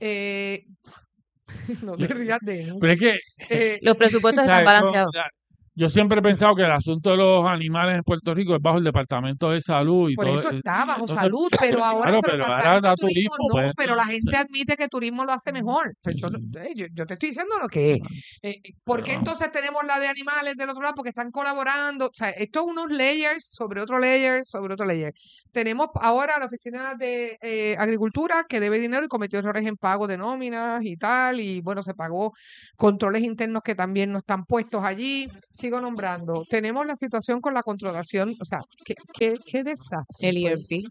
No te rías de eso.
pero es que
Los presupuestos
o sea,
están balanceados.
Yo siempre he pensado que el asunto de los animales en Puerto Rico es bajo el Departamento de Salud y
Por
todo.
eso está bajo
Entonces,
salud, pero ahora
claro,
se lo
pero
pasaron
ahora
a
da
turismo,
turismo,
no,
pues,
pero la gente
sí.
admite que turismo lo hace mejor. Pues yo te estoy diciendo lo que es. ¿Por qué
Pero-
entonces tenemos la de animales del otro lado? Porque están colaborando. O sea, esto es unos layers sobre otro layer, sobre otro layer. Tenemos ahora la Oficina de Agricultura que debe dinero y cometió errores en pago de nóminas y tal, y bueno, se pagó controles internos que también no están puestos allí. Sigo nombrando. Tenemos la situación con la controlación, o sea, qué desastre.
El
pues.
ERP.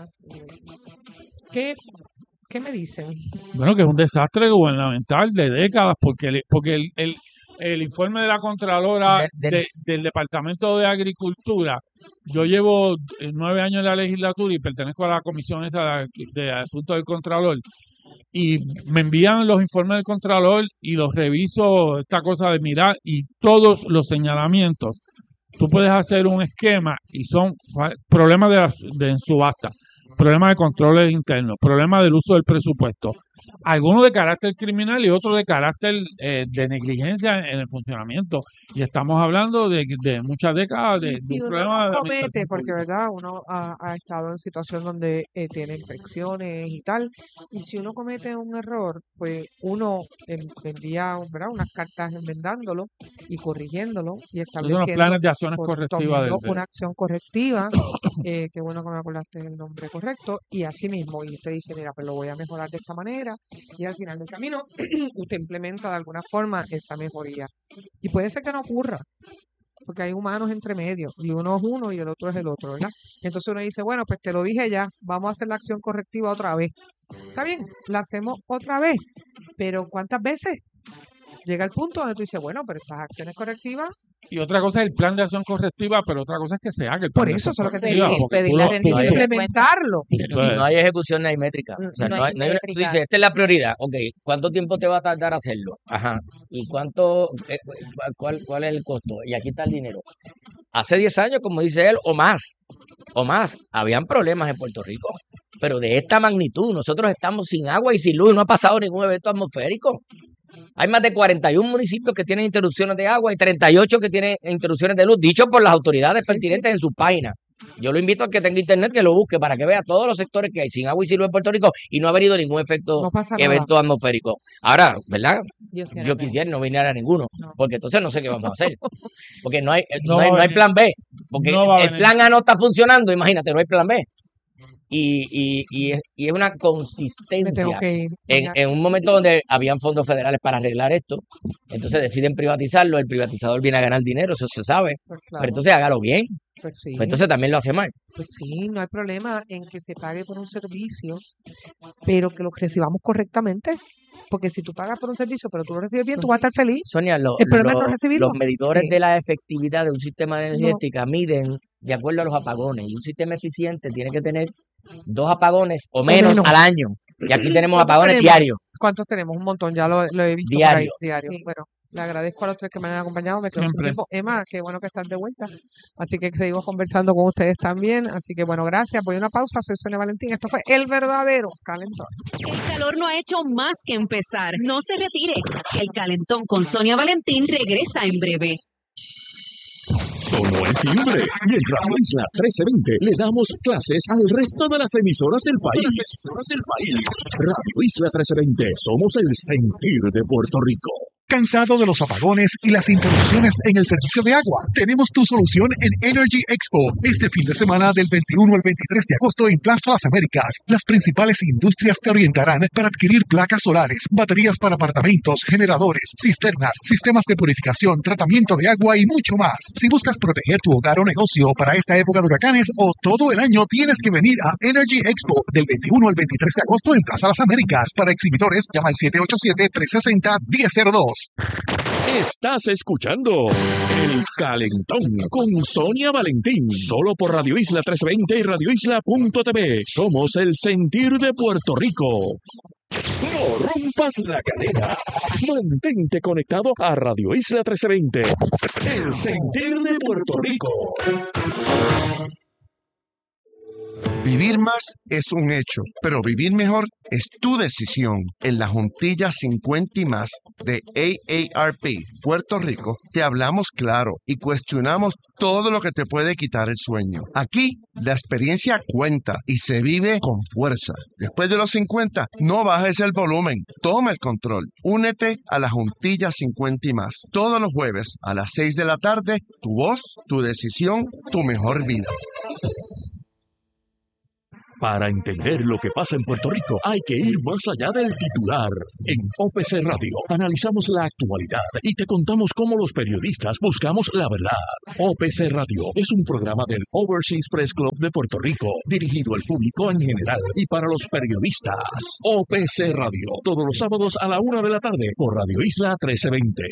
¿Qué me dicen?
Bueno, que es un desastre gubernamental de décadas, porque el informe de la Contralora del Departamento de Agricultura, yo llevo 9 años en la legislatura y pertenezco a la comisión esa de asuntos del Contralor, y me envían los informes del Contralor y los reviso, esta cosa de mirar, y todos los señalamientos. Tú puedes hacer un esquema y son problemas en subasta, problemas de controles internos, problemas del uso del presupuesto, algunos de carácter criminal y otros de carácter de negligencia en el funcionamiento. Y estamos hablando de muchas décadas de
Si
un
uno
problema
no
de
comete,
administración
porque
pública.
verdad, uno ha estado en situación donde tiene infecciones y tal, y si uno comete un error, pues uno envía, ¿verdad?, unas cartas enmendándolo y corrigiéndolo y
Esos son los
estableciendo,
planes de acciones correctivas
tomando
del
una acción correctiva, qué bueno que me acordaste el nombre correcto, y así mismo, y usted dice, mira, pues lo voy a mejorar de esta manera, y al final del camino usted implementa de alguna forma esa mejoría. Y puede ser que no ocurra, porque hay humanos entre medio, y uno es uno y el otro es el otro, ¿verdad? Entonces uno dice, bueno, pues te lo dije ya, vamos a hacer la acción correctiva otra vez. Está bien, la hacemos otra vez, pero ¿cuántas veces? Llega el punto donde tú dices, bueno, pero estas acciones correctivas,
Y otra cosa es el plan de acción correctiva, pero otra cosa es que se haga el plan
por
de
eso
acción
es lo que te
correctiva.
digo,
porque
pedir
tú
la
lo-
rendición
tú-
de cuentas.
implementarlo.
Y no hay ejecución, no hay métrica. O sea,
No
no
hay
hay, tú dices,
métricas.
esta es la prioridad. Ok, ¿cuánto tiempo te va a tardar hacerlo? Ajá. ¿Y cuál es el costo? Y aquí está el dinero. Hace 10 años, como dice él, o más, habían problemas en Puerto Rico. Pero de esta magnitud, nosotros estamos sin agua y sin luz, no ha pasado ningún evento atmosférico. Hay más de 41 municipios que tienen interrupciones de agua y 38 que tienen interrupciones de luz, dicho por las autoridades pertinentes en sus páginas. Yo lo invito a que tenga internet, que lo busque para que vea todos los sectores que hay sin agua y sin luz en Puerto Rico y no ha venido ningún
No pasa nada.
evento atmosférico. Ahora, ¿verdad?
Dios quiera
Yo
que no.
quisiera no viniera a ninguno, porque entonces no sé qué vamos a hacer. Porque no hay
No va a venir.
plan B. Porque
No va a
el
venir.
plan A no está funcionando, imagínate, no hay plan B. Y es una
Me tengo
consistencia.
que ir.
En un momento donde habían fondos federales para arreglar esto, entonces deciden privatizarlo, el privatizador viene a ganar dinero, eso se sabe,
Pues
pero
claro,
entonces hágalo bien,
pues sí.
pues entonces también lo hace mal.
Pues sí, no hay problema en que se pague por un servicio, pero que lo recibamos correctamente. Porque si tú pagas por un servicio, pero tú lo recibes bien, tú vas a estar feliz.
Sonia,
El problema es no recibirlo.
los medidores
Sí.
de la efectividad de un sistema de energía
No.
eléctrica miden de acuerdo a los apagones, y un sistema eficiente tiene que tener 2 apagones o menos
menos.
al año, y aquí tenemos
¿Cuántos
apagones
tenemos?
diarios.
¿Cuántos tenemos? Un montón, ya lo he visto por ahí,
Diario.
diario.
Sí.
Bueno, le agradezco a los tres que me han acompañado, me quedo sin
Siempre.
tiempo. Emma, qué bueno que estás de vuelta. Así que seguimos conversando con ustedes también. Así que bueno, gracias. Voy a una pausa. Soy Sonia Valentín. Esto fue El Verdadero Calentón.
El calor no ha hecho más que empezar. No se retire. El calentón con Sonia Valentín regresa en breve.
Sonó el timbre y en Radio Isla 1320 le damos clases al resto de las emisoras del país. Radio Isla 1320, somos el sentir de Puerto Rico.
¿Cansado de los apagones y las interrupciones en el servicio de agua? Tenemos tu solución en Energy Expo. Este fin de semana del 21 al 23 de agosto en Plaza Las Américas. Las principales industrias te orientarán para adquirir placas solares, baterías para apartamentos, generadores, cisternas, sistemas de purificación, tratamiento de agua y mucho más. Si buscas proteger tu hogar o negocio para esta época de huracanes o todo el año, tienes que venir a Energy Expo del 21 al 23 de agosto en Plaza Las Américas. Para exhibidores, llama al 787-360-1002.
Estás escuchando El Calentón con Sonia Valentín, solo por Radio Isla 1320 y radioisla.tv. Somos el sentir de Puerto Rico. No rompas la cadena. Mantente conectado a Radio Isla 1320. El sentir de Puerto Rico.
Vivir más es un hecho, pero vivir mejor es tu decisión. En la Juntilla 50 y más de AARP Puerto Rico te hablamos claro y cuestionamos todo lo que te puede quitar el sueño. Aquí la experiencia cuenta y se vive con fuerza. Después de los 50, no bajes el volumen, toma el control. Únete a la Juntilla 50 y más. Todos los jueves a las 6 de la tarde, tu voz, tu decisión, tu mejor vida.
Para entender lo que pasa en Puerto Rico, hay que ir más allá del titular. En OPC Radio analizamos la actualidad y te contamos cómo los periodistas buscamos la verdad. OPC Radio es un programa del Overseas Press Club de Puerto Rico, dirigido al público en general y para los periodistas. OPC Radio, todos los sábados a la 1 de la tarde por Radio Isla 1320.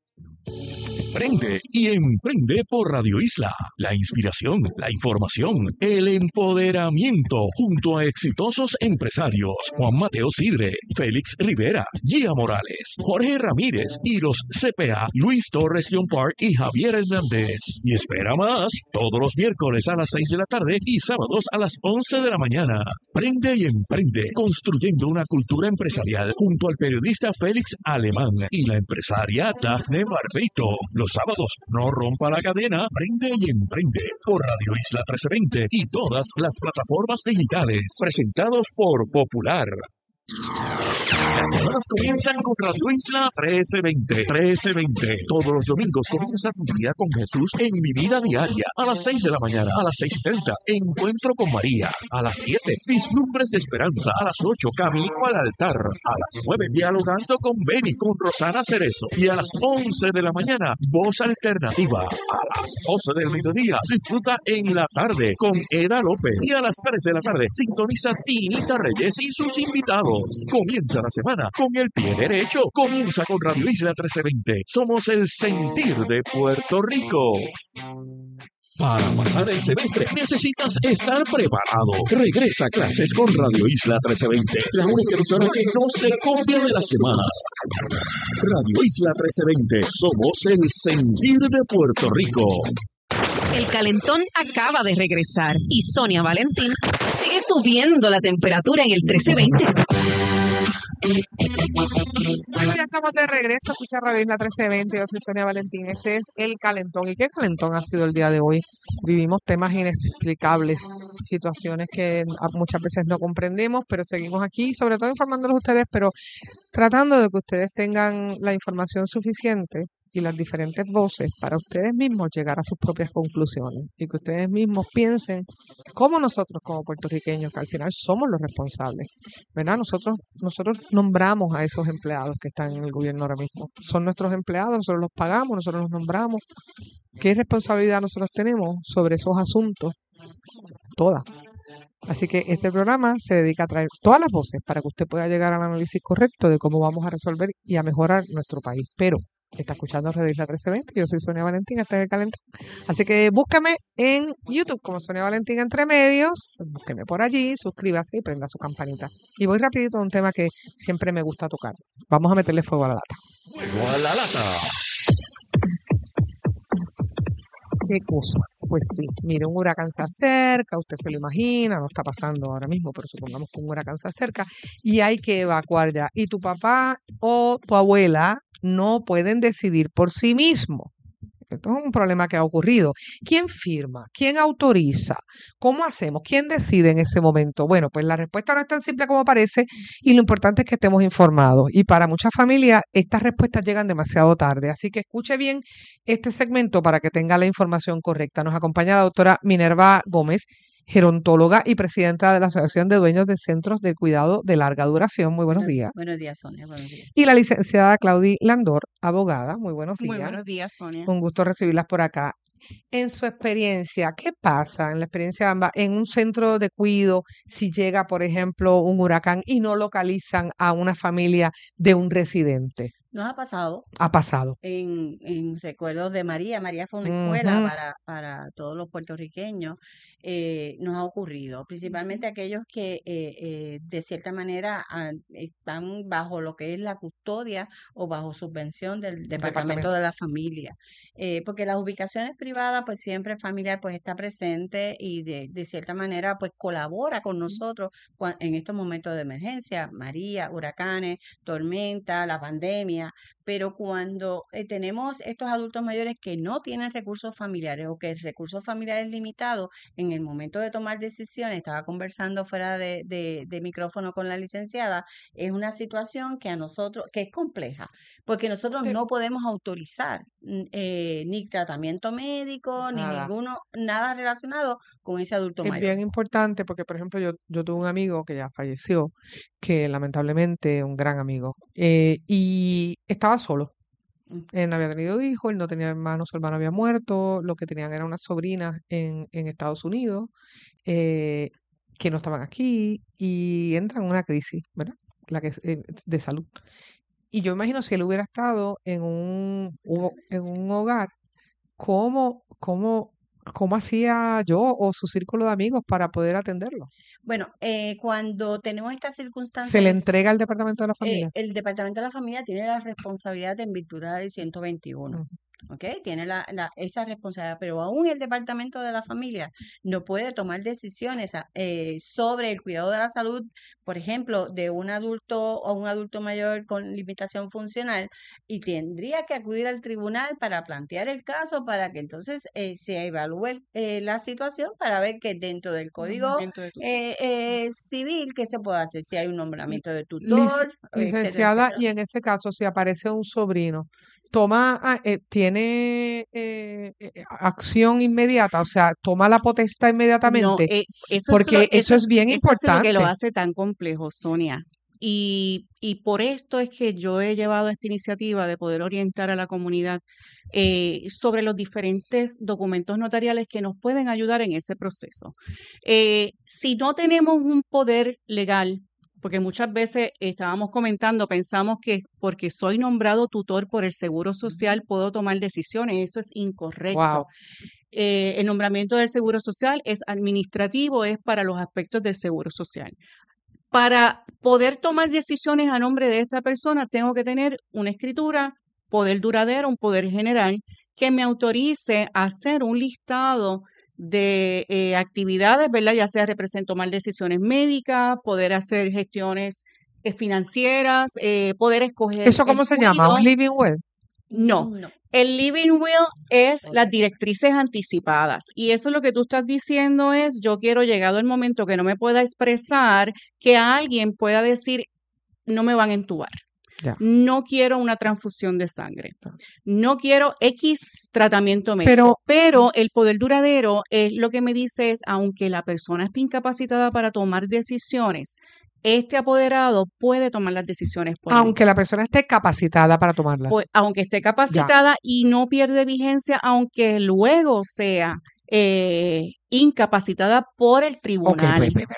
Prende y emprende por Radio Isla. La inspiración, la información, el empoderamiento junto a exitosos empresarios Juan Mateo Sidre, Félix Rivera, Gia Morales, Jorge Ramírez y los CPA Luis Torres John Park y Javier Hernández. Y espera más, todos los miércoles a las 6 de la tarde y sábados a las 11 de la mañana. Prende y emprende, construyendo una cultura empresarial junto al periodista Félix Alemán y la empresaria Dafne Barbeito. Los sábados, no rompa la cadena, prende y emprende por Radio Isla 1320 y todas las plataformas digitales, presentados por Popular. Las semanas comienzan con Radio Isla 1320. Todos los domingos comienza tu día con Jesús en Mi Vida Diaria. A las 6 de la mañana, a las 6:30, Encuentro con María. A las 7, Vislumbres de Esperanza. A las 8, Camino al Altar. A las 9, Dialogando con Beni, con Rosana Cerezo. Y a las 11 de la mañana, Voz Alternativa. A las 12 del mediodía, disfruta en la tarde con Eda López. Y a las 3 de la tarde, sintoniza Tinita Reyes y sus invitados. Comienza la semana con el pie derecho. Comienza con Radio Isla 1320. Somos el sentir de Puerto Rico. Para pasar el semestre necesitas estar preparado. Regresa a clases con Radio Isla 1320, la única emisora que no se copia de las semanas. Radio Isla 1320, somos el sentir de Puerto Rico.
El calentón acaba de regresar y Sonia Valentín sigue subiendo la temperatura en el 1320.
Bueno, ya estamos de regreso. Escucha Radio Isla 1320. Yo soy Sonia Valentín. Este es El Calentón. ¿Y qué calentón ha sido el día de hoy? Vivimos temas inexplicables, situaciones que muchas veces no comprendemos, pero seguimos aquí, sobre todo informándolos a ustedes, pero tratando de que ustedes tengan la información suficiente y las diferentes voces para ustedes mismos llegar a sus propias conclusiones y que ustedes mismos piensen como nosotros como puertorriqueños, que al final somos los responsables, ¿verdad? Nosotros nombramos a esos empleados que están en el gobierno ahora mismo. Son nuestros empleados, nosotros los pagamos, nosotros los nombramos. ¿Qué responsabilidad nosotros tenemos sobre esos asuntos? Todas. Así que este programa se dedica a traer todas las voces para que usted pueda llegar al análisis correcto de cómo vamos a resolver y a mejorar nuestro país. Pero está escuchando Radio Isla 1320, yo soy Sonia Valentín, este es El Calentón. Así que búscame en YouTube como Sonia Valentín Entre Medios, búsqueme por allí, suscríbase y prenda su campanita. Y voy rapidito a un tema que siempre me gusta tocar. Vamos a meterle fuego a la lata.
Fuego a la lata.
¿Qué cosa? Pues sí, mire, un huracán se acerca, usted se lo imagina, no está pasando ahora mismo, pero supongamos que un huracán se acerca y hay que evacuar ya. Y tu papá o tu abuela no pueden decidir por sí mismos. Esto es un problema que ha ocurrido. ¿Quién firma? ¿Quién autoriza? ¿Cómo hacemos? ¿Quién decide en ese momento? Bueno, pues la respuesta no es tan simple como parece y lo importante es que estemos informados. Y para muchas familias estas respuestas llegan demasiado tarde. Así que escuche bien este segmento para que tenga la información correcta. Nos acompaña la doctora Minerva Gómez, gerontóloga y presidenta de la Asociación de Dueños de Centros de Cuidado de Larga Duración. Muy buenos días.
Buenos días, Sonia. Buenos días.
Y la licenciada Claudí Landor, abogada. Muy buenos días.
Muy buenos días, Sonia.
Un gusto recibirlas por acá. En su experiencia, ¿qué pasa en la experiencia de ambas en un centro de cuidado si llega, por ejemplo, un huracán y no localizan a una familia de un residente?
Nos ha pasado.
Ha pasado.
En recuerdos de María. María fue una escuela para todos los puertorriqueños. nos ha ocurrido, principalmente aquellos que de cierta manera están bajo lo que es la custodia o bajo subvención del Departamento de la Familia. Porque las ubicaciones privadas, pues siempre el familiar pues está presente y de cierta manera pues colabora con nosotros en estos momentos de emergencia, María, huracanes, tormenta, la pandemia, pero cuando tenemos estos adultos mayores que no tienen recursos familiares o que el recurso familiar es limitado, en el momento de tomar decisiones, estaba conversando fuera de micrófono con la licenciada, es una situación que a nosotros, que es compleja, porque nosotros no podemos autorizar ni tratamiento médico, ni nada relacionado con ese adulto
Es
mayor.
bien importante porque, por ejemplo, yo tuve un amigo que ya falleció, que lamentablemente, un gran amigo, y estaba solo. Él no había tenido hijos, él no tenía hermanos, su hermano había muerto, lo que tenían eran unas sobrinas en Estados Unidos, que no estaban aquí, y entran en una crisis, ¿verdad? De salud. Y yo imagino si él hubiera estado en un hogar, ¿cómo hacía yo o su círculo de amigos para poder atenderlo?
Bueno, cuando tenemos estas
¿Se le
circunstancias,
entrega al Departamento de la Familia?
el Departamento de la Familia tiene la responsabilidad en virtud de la ley 121. ¿Ok? Tiene esa responsabilidad, pero aún el Departamento de la Familia no puede tomar decisiones sobre el cuidado de la salud, por ejemplo, de un adulto o un adulto mayor con limitación funcional, y tendría que acudir al tribunal para plantear el caso para que entonces se evalúe la situación para ver que dentro del Código Civil, ¿qué se puede hacer? Si hay un nombramiento de tutor,
Licenciada,
etcétera.
y en ese caso, si aparece un sobrino, tiene acción inmediata, o sea, toma la potestad
No,
inmediatamente,
eso
porque eso es bien
eso es lo que lo
importante.
hace tan complejo, Sonia. Y por esto es que yo he llevado esta iniciativa de poder orientar a la comunidad sobre los diferentes documentos notariales que nos pueden ayudar en ese proceso. Si no tenemos un poder legal, porque muchas veces estábamos comentando, pensamos que porque soy nombrado tutor por el Seguro Social puedo tomar decisiones. Eso es incorrecto.
Wow.
El nombramiento del Seguro Social es administrativo, es para los aspectos del Seguro Social. Para poder tomar decisiones a nombre de esta persona, tengo que tener una escritura, poder duradero, un poder general, que me autorice a hacer un listado de actividades, ¿verdad? Ya sea tomar decisiones médicas, poder hacer gestiones financieras, poder escoger
¿Eso
el
cómo se llama? ¿Un
cuido.
living will?
No, el living will es las directrices anticipadas, y eso es lo que tú estás diciendo es, yo quiero, llegado el momento que no me pueda expresar, que alguien pueda decir, no me van a entubar.
Ya.
No quiero una transfusión de sangre. No quiero X tratamiento médico. Pero el poder duradero es lo que me dice es, aunque la persona esté incapacitada para tomar decisiones, este apoderado puede tomar las decisiones por mí.
Aunque la persona esté capacitada para tomarlas.
Pues, aunque esté capacitada y no pierde vigencia, aunque luego sea incapacitada por el tribunal.
Espera.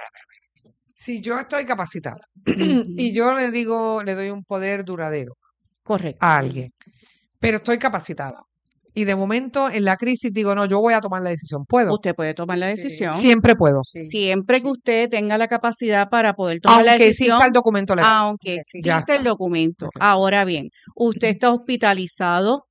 Si yo estoy capacitada y yo le doy un poder duradero
Correcto.
a alguien, pero estoy capacitada y de momento en la crisis digo, no, yo voy a tomar la decisión, ¿puedo?
Usted puede tomar la decisión.
Siempre puedo.
Siempre que usted tenga la capacidad para poder tomar la
Aunque
decisión.
exista el documento legal.
Aunque exista el documento. Ahora bien, usted está hospitalizado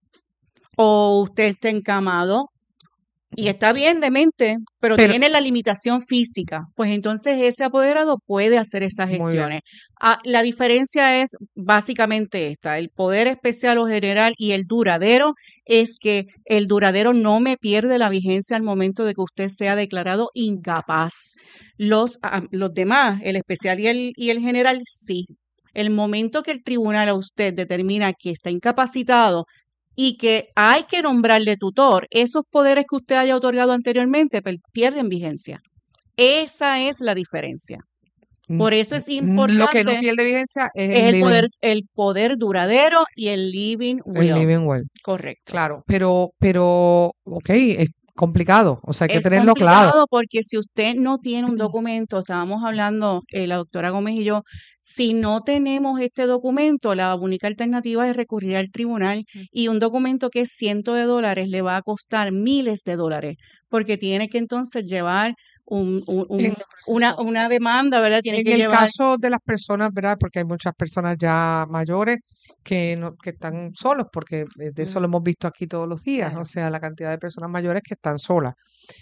o usted está encamado y está bien de mente, pero tiene la limitación física, pues entonces ese apoderado puede hacer esas gestiones. La diferencia es básicamente esta, el poder especial o general y el duradero es que el duradero no me pierde la vigencia al momento de que usted sea declarado incapaz. Los demás, el especial y el general, sí. El momento que el tribunal a usted determina que está incapacitado y que hay que nombrarle tutor, esos poderes que usted haya otorgado anteriormente pierden vigencia. Esa es la diferencia. Por eso es importante.
Lo que no pierde vigencia
es el poder duradero y el living will.
El living will.
Correcto.
Claro, pero, ok, complicado, o sea, hay que
Es
tenerlo claro.
complicado porque si usted no tiene un documento, estábamos hablando, la doctora Gómez y yo, si no tenemos este documento, la única alternativa es recurrir al tribunal y un documento que es $100 le va a costar miles de dólares porque tiene que entonces llevar
En,
una demanda, ¿verdad? Tiene
en
que
el
llevar.
caso de las personas, ¿verdad? Porque hay muchas personas ya mayores que están solos, porque de eso lo hemos visto aquí todos los días,
Claro.
o sea, la cantidad de personas mayores que están solas.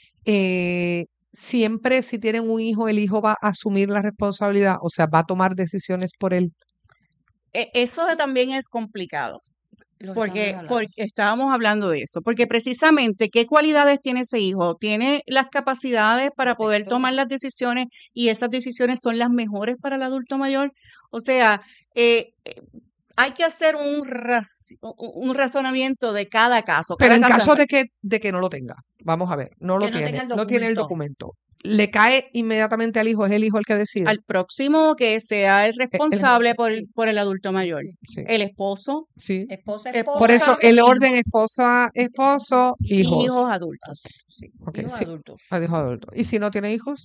Siempre si tienen un hijo, el hijo va a asumir la responsabilidad, o sea, va a tomar decisiones por él.
Eso también es complicado.
Lo
Porque
estamos hablando.
estábamos hablando de eso, porque precisamente qué cualidades tiene ese hijo, tiene las capacidades para poder tomar las decisiones y esas decisiones son las mejores para el adulto mayor. O sea, hay que hacer un razonamiento de cada caso.
Pero
Cada
en
caso
caso
es
de que no lo tenga, vamos a ver, no lo
que no tenga
tiene,
el
no tiene el
documento.
documento, le cae inmediatamente al hijo, es el hijo el que decide.
Al próximo que sea el responsable
sí,
por el adulto mayor,
sí,
el esposo,
sí.
esposa,
Por eso el
hijos,
orden esposa, esposo, hijos.
hijos adultos. Sí,
Ok,
hijos
sí,
adultos.
a hijos adultos. ¿Y si no tiene hijos?